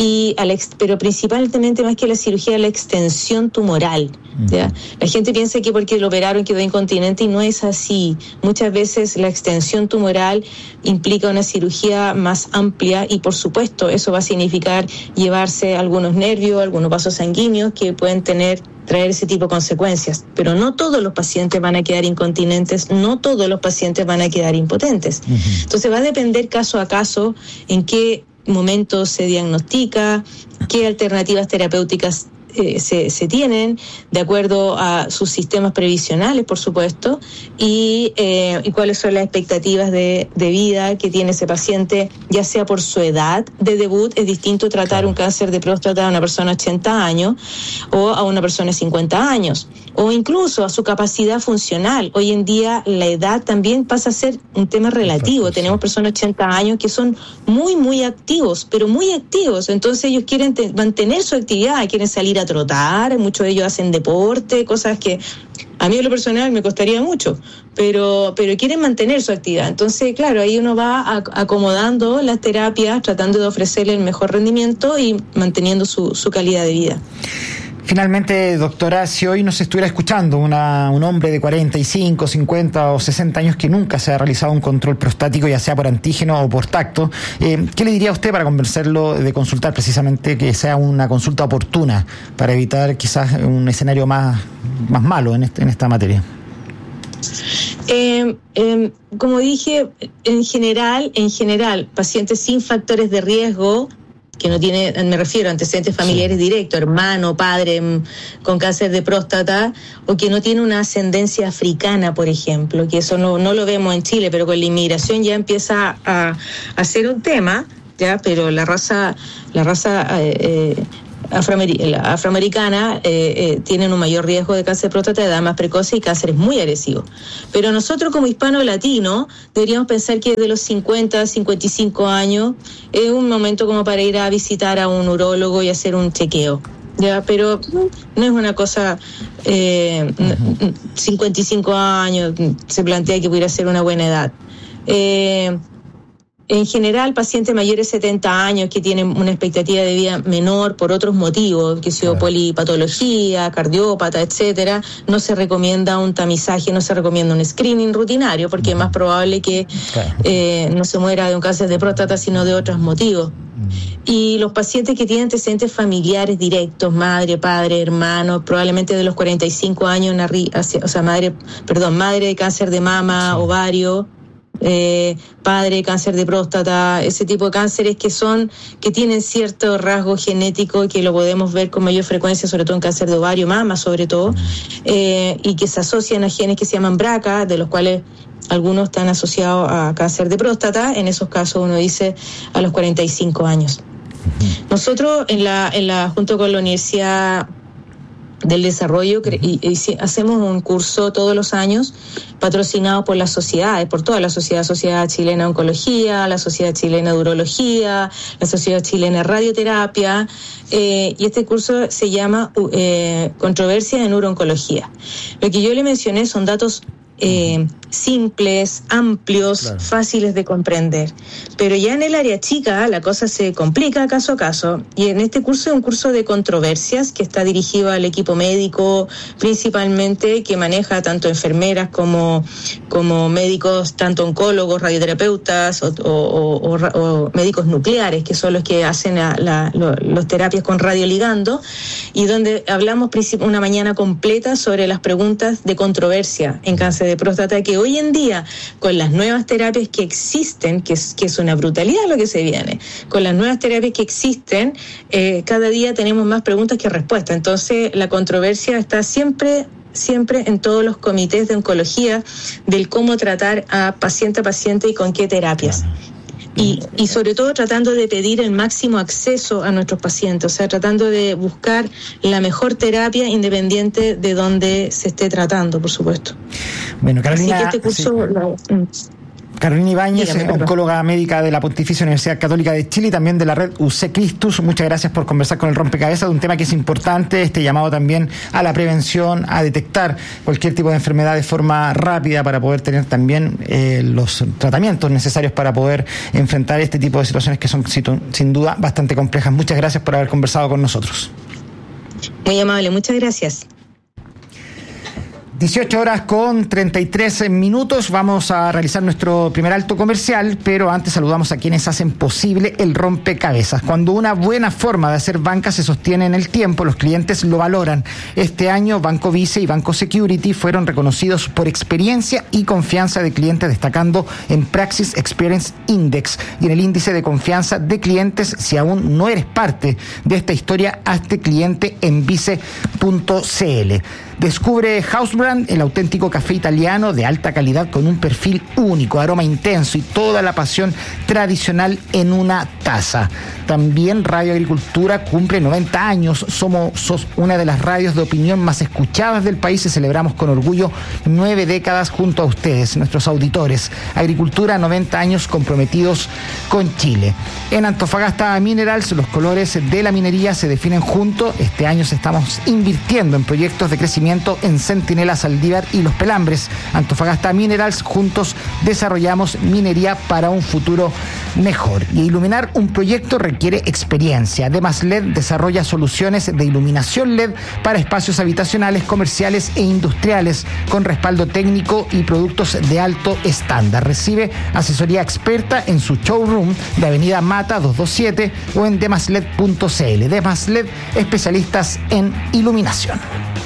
pero principalmente más que la cirugía, la extensión tumoral. ¿Ya? La gente piensa que porque lo operaron quedó incontinente y no es así. Muchas veces la extensión tumoral implica una cirugía más amplia y por supuesto eso va a significar llevarse algunos nervios, algunos vasos sanguíneos que pueden traer ese tipo de consecuencias, pero no todos los pacientes van a quedar incontinentes, no todos los pacientes van a quedar impotentes. Entonces va a depender caso a caso en qué momento se diagnostica, qué alternativas terapéuticas se tienen de acuerdo a sus sistemas previsionales, por supuesto, y cuáles son las expectativas de vida que tiene ese paciente, ya sea por su edad de debut. Es distinto tratar un cáncer de próstata a una persona de 80 años o a una persona de 50 años, o incluso a su capacidad funcional. Hoy en día la edad también pasa a ser un tema relativo. Tenemos personas de 80 años que son muy, muy activos, pero muy activos. Entonces ellos quieren mantener su actividad, quieren salir a a trotar, muchos de ellos hacen deporte, cosas que a mí en lo personal me costaría mucho, pero quieren mantener su actividad. Entonces, claro, ahí uno va acomodando las terapias, tratando de ofrecerle el mejor rendimiento y manteniendo su calidad de vida. Finalmente, doctora, si hoy nos estuviera escuchando un hombre de 45, 50 o 60 años que nunca se ha realizado un control prostático, ya sea por antígeno o por tacto, ¿qué le diría a usted para convencerlo de consultar precisamente, que sea una consulta oportuna para evitar quizás un escenario más malo en esta materia? Como dije, en general, pacientes sin factores de riesgo, que no tiene, me refiero a antecedentes familiares directos, hermano, padre con cáncer de próstata, o que no tiene una ascendencia africana, por ejemplo, que eso no lo vemos en Chile, pero con la inmigración ya empieza a ser un tema, ya, pero la raza afroamericana tienen un mayor riesgo de cáncer de próstata de edad más precoce y cánceres muy agresivos. Pero nosotros como hispano-latino deberíamos pensar que de los 50 55 años es un momento como para ir a visitar a un urólogo y hacer un chequeo. Ya, pero no es una cosa 55 años se plantea que pudiera ser una buena edad. En general, pacientes mayores de 70 años que tienen una expectativa de vida menor por otros motivos, que sea polipatología, cardiópata, etcétera, no se recomienda un tamizaje, no se recomienda un screening rutinario, porque es más probable que no se muera de un cáncer de próstata, sino de otros motivos. Y los pacientes que tienen antecedentes familiares directos, madre, padre, hermano, probablemente de los 45 años, madre de cáncer de mama, ovario, padre, cáncer de próstata, ese tipo de cánceres que tienen cierto rasgo genético que lo podemos ver con mayor frecuencia, sobre todo en cáncer de ovario, mama sobre todo, y que se asocian a genes que se llaman BRCA, de los cuales algunos están asociados a cáncer de próstata. En esos casos uno dice a los 45 años. Nosotros junto con la Universidad del Desarrollo hacemos un curso todos los años patrocinado por las sociedades, por toda la Sociedad Chilena de Oncología, la Sociedad Chilena de Urología, la Sociedad Chilena de Radioterapia, y este curso se llama Controversia en Urooncología. Lo que yo le mencioné son datos simples, amplios, fáciles de comprender. Pero ya en el área chica la cosa se complica caso a caso, y en este curso es un curso de controversias que está dirigido al equipo médico principalmente, que maneja tanto enfermeras como médicos, tanto oncólogos, radioterapeutas o médicos nucleares, que son los que hacen las terapias con radioligando, y donde hablamos una mañana completa sobre las preguntas de controversia en cáncer de próstata, que hoy en día, con las nuevas terapias que existen, que es una brutalidad lo que se viene, con las nuevas terapias que existen, cada día tenemos más preguntas que respuestas. Entonces, la controversia está siempre en todos los comités de oncología del cómo tratar a paciente y con qué terapias. Y sobre todo tratando de pedir el máximo acceso a nuestros pacientes, o sea, tratando de buscar la mejor terapia independiente de donde se esté tratando, por supuesto. Bueno, Carolina, así que este curso... Carolina Ibáñez, oncóloga médica de la Pontificia Universidad Católica de Chile y también de la red UC Cristus. Muchas gracias por conversar con el Rompecabezas de un tema que es importante, este llamado también a la prevención, a detectar cualquier tipo de enfermedad de forma rápida para poder tener también los tratamientos necesarios para poder enfrentar este tipo de situaciones que son sin duda bastante complejas. Muchas gracias por haber conversado con nosotros. Muy amable, muchas gracias. 18 horas con 33 minutos. Vamos a realizar nuestro primer alto comercial, pero antes saludamos a quienes hacen posible el rompecabezas. Cuando una buena forma de hacer banca se sostiene en el tiempo, los clientes lo valoran. Este año, Banco Vice y Banco Security fueron reconocidos por experiencia y confianza de clientes, destacando en Praxis Experience Index y en el índice de confianza de clientes. Si aún no eres parte de esta historia, hazte cliente en vice.cl. Descubre Housebrand, el auténtico café italiano de alta calidad con un perfil único, aroma intenso y toda la pasión tradicional en una taza. También Radio Agricultura cumple 90 años. Sos una de las radios de opinión más escuchadas del país y celebramos con orgullo 9 décadas junto a ustedes, nuestros auditores. Agricultura, 90 años comprometidos con Chile. En Antofagasta Minerals, los colores de la minería se definen juntos. Este año estamos invirtiendo en proyectos de crecimiento en Centinela, Saldívar y Los Pelambres. Antofagasta Minerals, juntos desarrollamos minería para un futuro mejor. Y iluminar un proyecto requiere experiencia. Demas LED desarrolla soluciones de iluminación LED para espacios habitacionales, comerciales e industriales con respaldo técnico y productos de alto estándar. Recibe asesoría experta en su showroom de Avenida Mata 227 o en demasled.cl. Demas LED, especialistas en iluminación.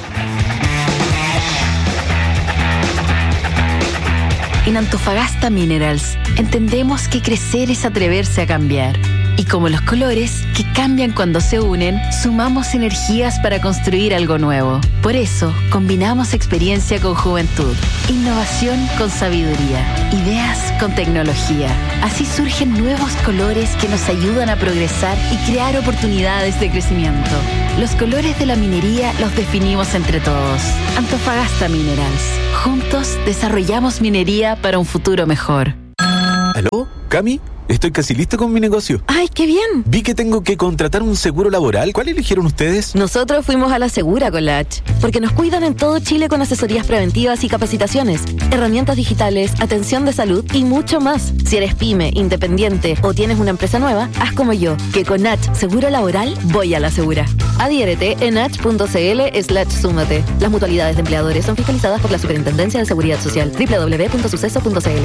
En Antofagasta Minerals entendemos que crecer es atreverse a cambiar. Y como los colores, que cambian cuando se unen, sumamos energías para construir algo nuevo. Por eso, combinamos experiencia con juventud, innovación con sabiduría, ideas con tecnología. Así surgen nuevos colores que nos ayudan a progresar y crear oportunidades de crecimiento. Los colores de la minería los definimos entre todos. Antofagasta Minerals. Juntos desarrollamos minería para un futuro mejor. ¿Aló? ¿Cami? Estoy casi listo con mi negocio. ¡Ay, qué bien! Vi que tengo que contratar un seguro laboral. ¿Cuál eligieron ustedes? Nosotros fuimos a la Segura con la H, porque nos cuidan en todo Chile con asesorías preventivas y capacitaciones, herramientas digitales, atención de salud y mucho más. Si eres pyme, independiente o tienes una empresa nueva, haz como yo, que con H Seguro Laboral voy a la Segura. Adhiérete en h.cl/súmate. Las mutualidades de empleadores son fiscalizadas por la Superintendencia de Seguridad Social. www.suceso.cl.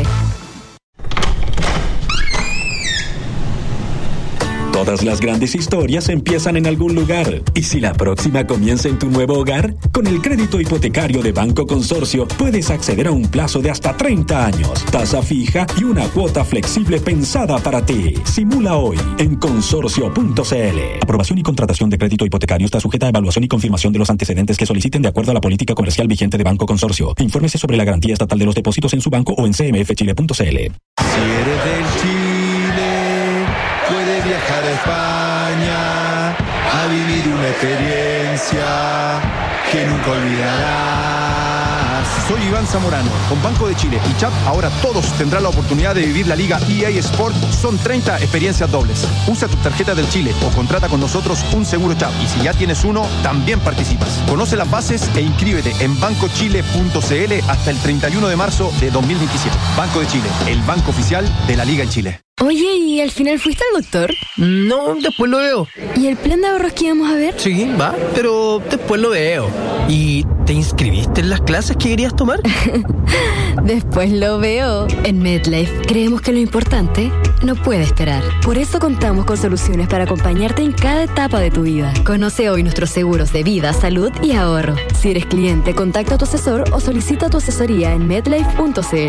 Todas las grandes historias empiezan en algún lugar. ¿Y si la próxima comienza en tu nuevo hogar? Con el crédito hipotecario de Banco Consorcio puedes acceder a un plazo de hasta 30 años, tasa fija y una cuota flexible pensada para ti. Simula hoy en consorcio.cl. Aprobación y contratación de crédito hipotecario está sujeta a evaluación y confirmación de los antecedentes que soliciten de acuerdo a la política comercial vigente de Banco Consorcio. Infórmese sobre la garantía estatal de los depósitos en su banco o en cmfchile.cl. Si eres del Chile, puedes viajar a España a vivir una experiencia que nunca olvidarás. Soy Iván Zamorano. Con Banco de Chile y CHAP, ahora todos tendrán la oportunidad de vivir la Liga EA Sport. Son 30 experiencias dobles. Usa tu tarjeta del Chile o contrata con nosotros un seguro CHAP. Y si ya tienes uno, también participas. Conoce las bases e inscríbete en bancochile.cl hasta el 31 de marzo de 2027. Banco de Chile, el banco oficial de la Liga en Chile. Oye, ¿y al final fuiste al doctor? No, después lo veo. ¿Y el plan de ahorros que íbamos a ver? Sí, va, pero después lo veo. ¿Y te inscribiste en las clases que querías tomar? Después lo veo. En MedLife creemos que lo importante no puede esperar. Por eso contamos con soluciones para acompañarte en cada etapa de tu vida. Conoce hoy nuestros seguros de vida, salud y ahorro. Si eres cliente, contacta a tu asesor o solicita tu asesoría en medlife.cl.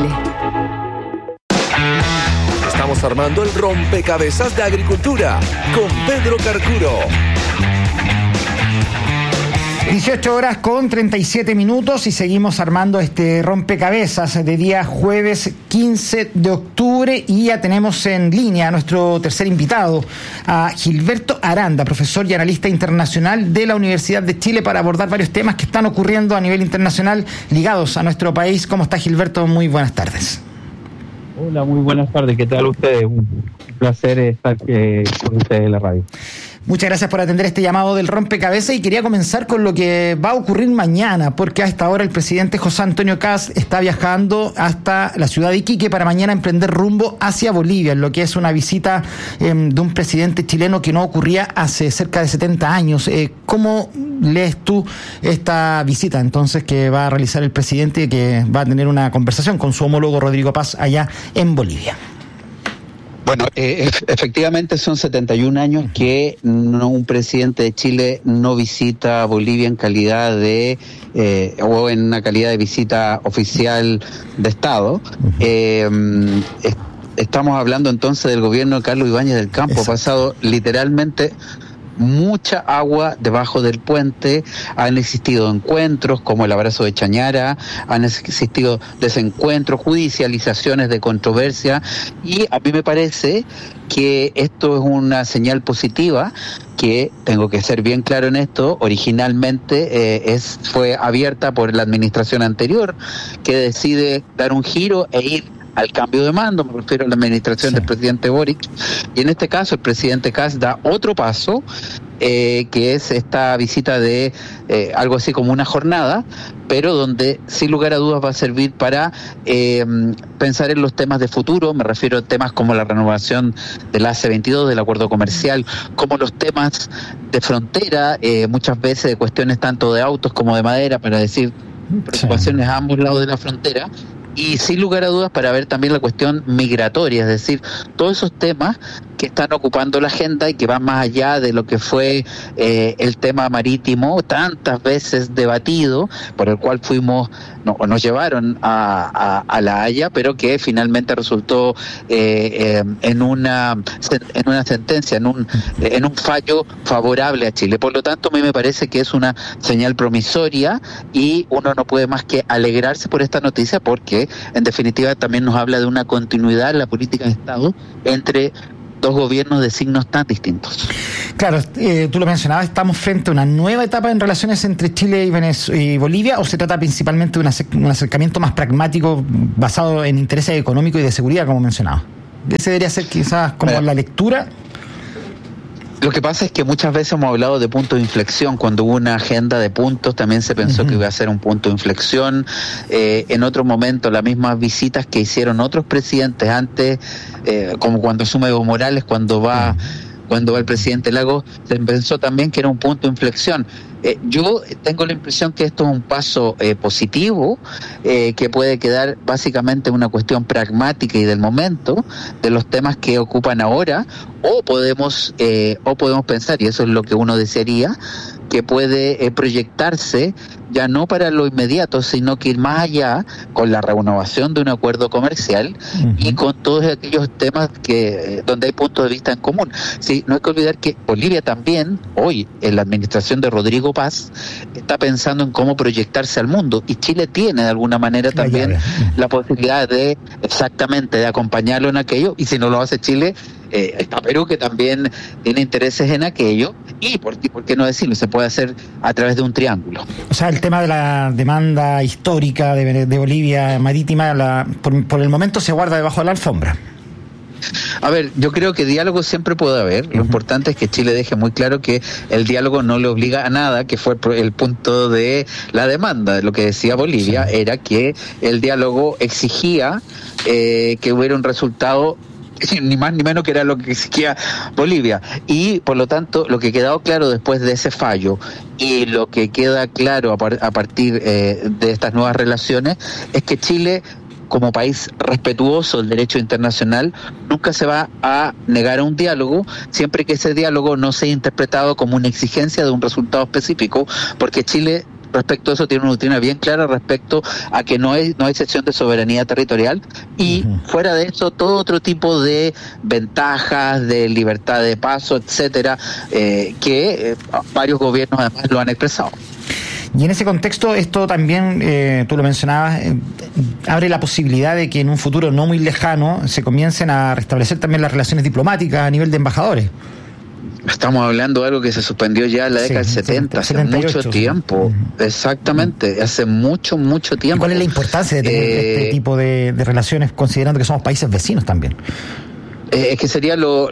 Estamos armando el rompecabezas de agricultura con Pedro Carcuro. 18 horas con 37 minutos y seguimos armando este rompecabezas de día jueves 15 de octubre y ya tenemos en línea a nuestro tercer invitado, a Gilberto Aranda, profesor y analista internacional de la Universidad de Chile, para abordar varios temas que están ocurriendo a nivel internacional ligados a nuestro país. ¿Cómo está, Gilberto? Muy buenas tardes. Hola, muy buenas tardes. ¿Qué tal ustedes? Un placer estar con ustedes en la radio. Muchas gracias por atender este llamado del rompecabezas y quería comenzar con lo que va a ocurrir mañana, porque a esta hora el presidente José Antonio Kast está viajando hasta la ciudad de Iquique para mañana emprender rumbo hacia Bolivia, en lo que es una visita de un presidente chileno que no ocurría hace cerca de 70 años. ¿Cómo lees tú esta visita entonces que va a realizar el presidente y que va a tener una conversación con su homólogo Rodrigo Paz allá en Bolivia? Bueno, efectivamente son 71 años que un presidente de Chile no visita Bolivia en calidad de, o en una calidad de visita oficial de Estado. Estamos hablando entonces del gobierno de Carlos Ibáñez del Campo, pasado literalmente mucha agua debajo del puente, han existido encuentros como el abrazo de Chañara, han existido desencuentros, judicializaciones de controversia, y a mí me parece que esto es una señal positiva, que tengo que ser bien claro en esto, originalmente fue abierta por la administración anterior, que decide dar un giro e ir al cambio de mando, me refiero a la administración del presidente Boric, y en este caso el presidente Kast da otro paso, que es esta visita de algo así como una jornada, pero donde sin lugar a dudas va a servir para pensar en los temas de futuro, me refiero a temas como la renovación del AC-22, del acuerdo comercial, como los temas de frontera, muchas veces de cuestiones tanto de autos como de madera, para decir preocupaciones a ambos lados de la frontera, y sin lugar a dudas para ver también la cuestión migratoria, es decir, todos esos temas que están ocupando la agenda y que van más allá de lo que fue el tema marítimo, tantas veces debatido, por el cual nos llevaron a La Haya, pero que finalmente resultó en una sentencia, en un fallo favorable a Chile. Por lo tanto, a mí me parece que es una señal promisoria y uno no puede más que alegrarse por esta noticia, porque en definitiva también nos habla de una continuidad en la política de Estado entre dos gobiernos de signos tan distintos. Claro, tú lo mencionabas, ¿estamos frente a una nueva etapa en relaciones entre Chile y Bolivia, o se trata principalmente de un acercamiento más pragmático basado en intereses económicos y de seguridad, como mencionaba? Ese debería ser quizás como la lectura. Lo que pasa es que muchas veces hemos hablado de punto de inflexión. Cuando hubo una agenda de puntos, también se pensó que iba a ser un punto de inflexión. En otro momento, las mismas visitas que hicieron otros presidentes antes, como cuando asume Evo Morales, cuando va el presidente Lagos, se pensó también que era un punto de inflexión. Yo tengo la impresión que esto es un paso positivo, que puede quedar básicamente una cuestión pragmática y del momento, de los temas que ocupan ahora, o podemos pensar, y eso es lo que uno desearía, que puede proyectarse ya no para lo inmediato, sino que ir más allá con la renovación de un acuerdo comercial y con todos aquellos temas donde hay puntos de vista en común. Sí, no hay que olvidar que Bolivia también, hoy, en la administración de Rodrigo Paz, está pensando en cómo proyectarse al mundo, y Chile tiene de alguna manera también la posibilidad de acompañarlo en aquello, y si no lo hace Chile, está Perú, que también tiene intereses en aquello, y por qué no decirlo, se puede hacer a través de un triángulo. O sea, el tema de la demanda histórica de Bolivia marítima, por el momento se guarda debajo de la alfombra. A ver, yo creo que diálogo siempre puede haber. Lo importante es que Chile deje muy claro que el diálogo no le obliga a nada, que fue el punto de la demanda. Lo que decía Bolivia era que el diálogo exigía que hubiera un resultado, ni más ni menos, que era lo que exigía Bolivia, y por lo tanto lo que quedó claro después de ese fallo y lo que queda claro a partir de estas nuevas relaciones es que Chile, como país respetuoso del derecho internacional, nunca se va a negar a un diálogo, siempre que ese diálogo no sea interpretado como una exigencia de un resultado específico, porque Chile, respecto a eso, tiene una doctrina bien clara respecto a que no hay cesión de soberanía territorial, y fuera de eso todo otro tipo de ventajas, de libertad de paso, etcétera, que varios gobiernos además lo han expresado. Y en ese contexto, esto también, tú lo mencionabas, abre la posibilidad de que en un futuro no muy lejano se comiencen a restablecer también las relaciones diplomáticas a nivel de embajadores. Estamos hablando de algo que se suspendió ya en la década del 70, hace 78, mucho tiempo. Exactamente, hace mucho tiempo. ¿Y cuál es la importancia de tener este tipo de relaciones, considerando que somos países vecinos también? Es que sería lo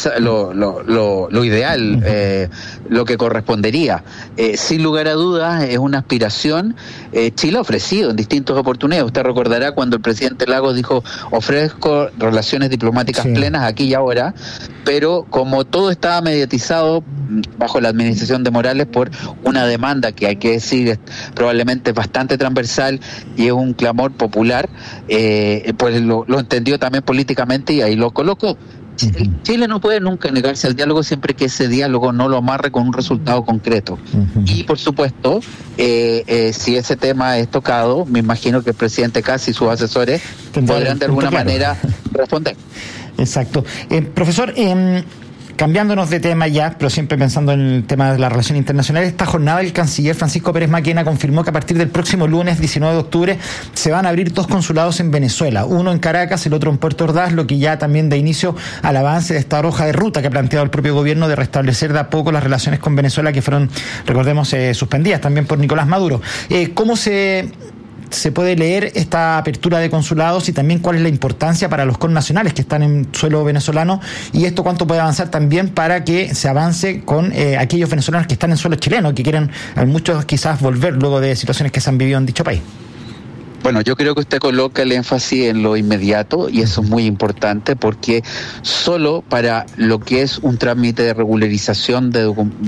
ideal, lo que correspondería. Sin lugar a dudas, es una aspiración. Chile ha ofrecido en distintas oportunidades. Usted recordará cuando el presidente Lagos dijo: ofrezco relaciones diplomáticas plenas aquí y ahora, pero como todo estaba mediatizado bajo la administración de Morales por una demanda que, hay que decir, probablemente es bastante transversal y es un clamor popular, pues lo entendió también políticamente y ahí lo colocó. Chile no puede nunca negarse al diálogo siempre que ese diálogo no lo amarre con un resultado concreto. Y por supuesto, si ese tema es tocado, me imagino que el presidente Kast y sus asesores podrán de alguna manera responder. Exacto. Profesor, Cambiándonos de tema ya, pero siempre pensando en el tema de la relación internacional, esta jornada el canciller Francisco Pérez Maquena confirmó que a partir del próximo lunes 19 de octubre se van a abrir 2 consulados en Venezuela, uno en Caracas, el otro en Puerto Ordaz, lo que ya también da inicio al avance de esta hoja de ruta que ha planteado el propio gobierno de restablecer de a poco las relaciones con Venezuela que fueron, recordemos, suspendidas también por Nicolás Maduro. ¿Cómo se puede leer esta apertura de consulados y también cuál es la importancia para los connacionales que están en suelo venezolano y esto cuánto puede avanzar también para que se avance con aquellos venezolanos que están en suelo chileno, que quieren muchos quizás volver luego de situaciones que se han vivido en dicho país? Bueno, yo creo que usted coloca el énfasis en lo inmediato y eso es muy importante porque solo para lo que es un trámite de regularización de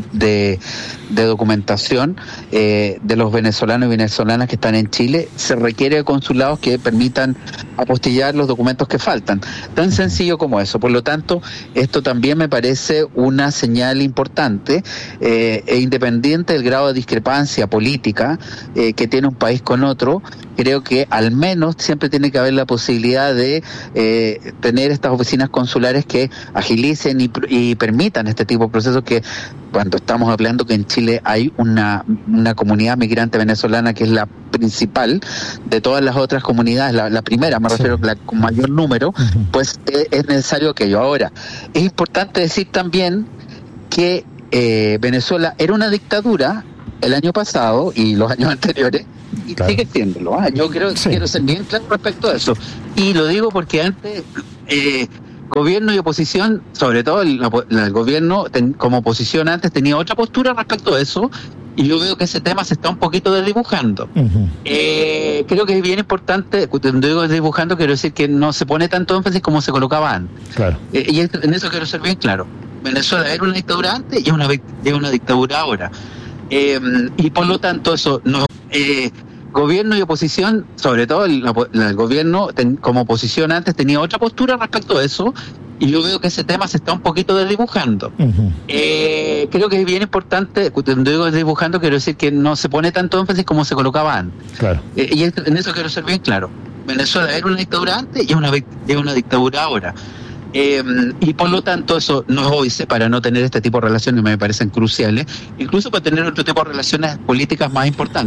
documentación de los venezolanos y venezolanas que están en Chile se requiere de consulados que permitan apostillar los documentos que faltan. Tan sencillo como eso. Por lo tanto, esto también me parece una señal importante e independiente del grado de discrepancia política que tiene un país con otro. Creo que al menos siempre tiene que haber la posibilidad de tener estas oficinas consulares que agilicen y permitan este tipo de procesos que cuando estamos hablando que en Chile hay una comunidad migrante venezolana que es la principal de todas las otras comunidades, la primera, me refiero a la con mayor número, pues es necesario aquello. Ahora, es importante decir también que Venezuela era una dictadura el año pasado y los años anteriores, y sigue siéndolo. Yo quiero ser bien claro respecto a eso. Y lo digo porque antes gobierno y oposición, sobre todo el gobierno como oposición antes tenía otra postura respecto a eso, y yo veo que ese tema se está un poquito desdibujando. Creo que es bien importante, cuando digo desdibujando quiero decir que no se pone tanto énfasis como se colocaba antes. Claro. Y en eso quiero ser bien claro. Venezuela era una dictadura antes y es una dictadura ahora. Y por lo tanto eso no gobierno y oposición, sobre todo el gobierno como oposición antes tenía otra postura respecto a eso, y yo veo que ese tema se está un poquito desdibujando. Creo que es bien importante, cuando digo desdibujando quiero decir que no se pone tanto énfasis como se colocaba antes. Claro. Y en eso quiero ser bien claro. Venezuela era una dictadura antes y es una dictadura ahora. Y por lo tanto eso nos obedece para no tener este tipo de relaciones, me parecen cruciales, incluso para tener otro tipo de relaciones políticas más importantes.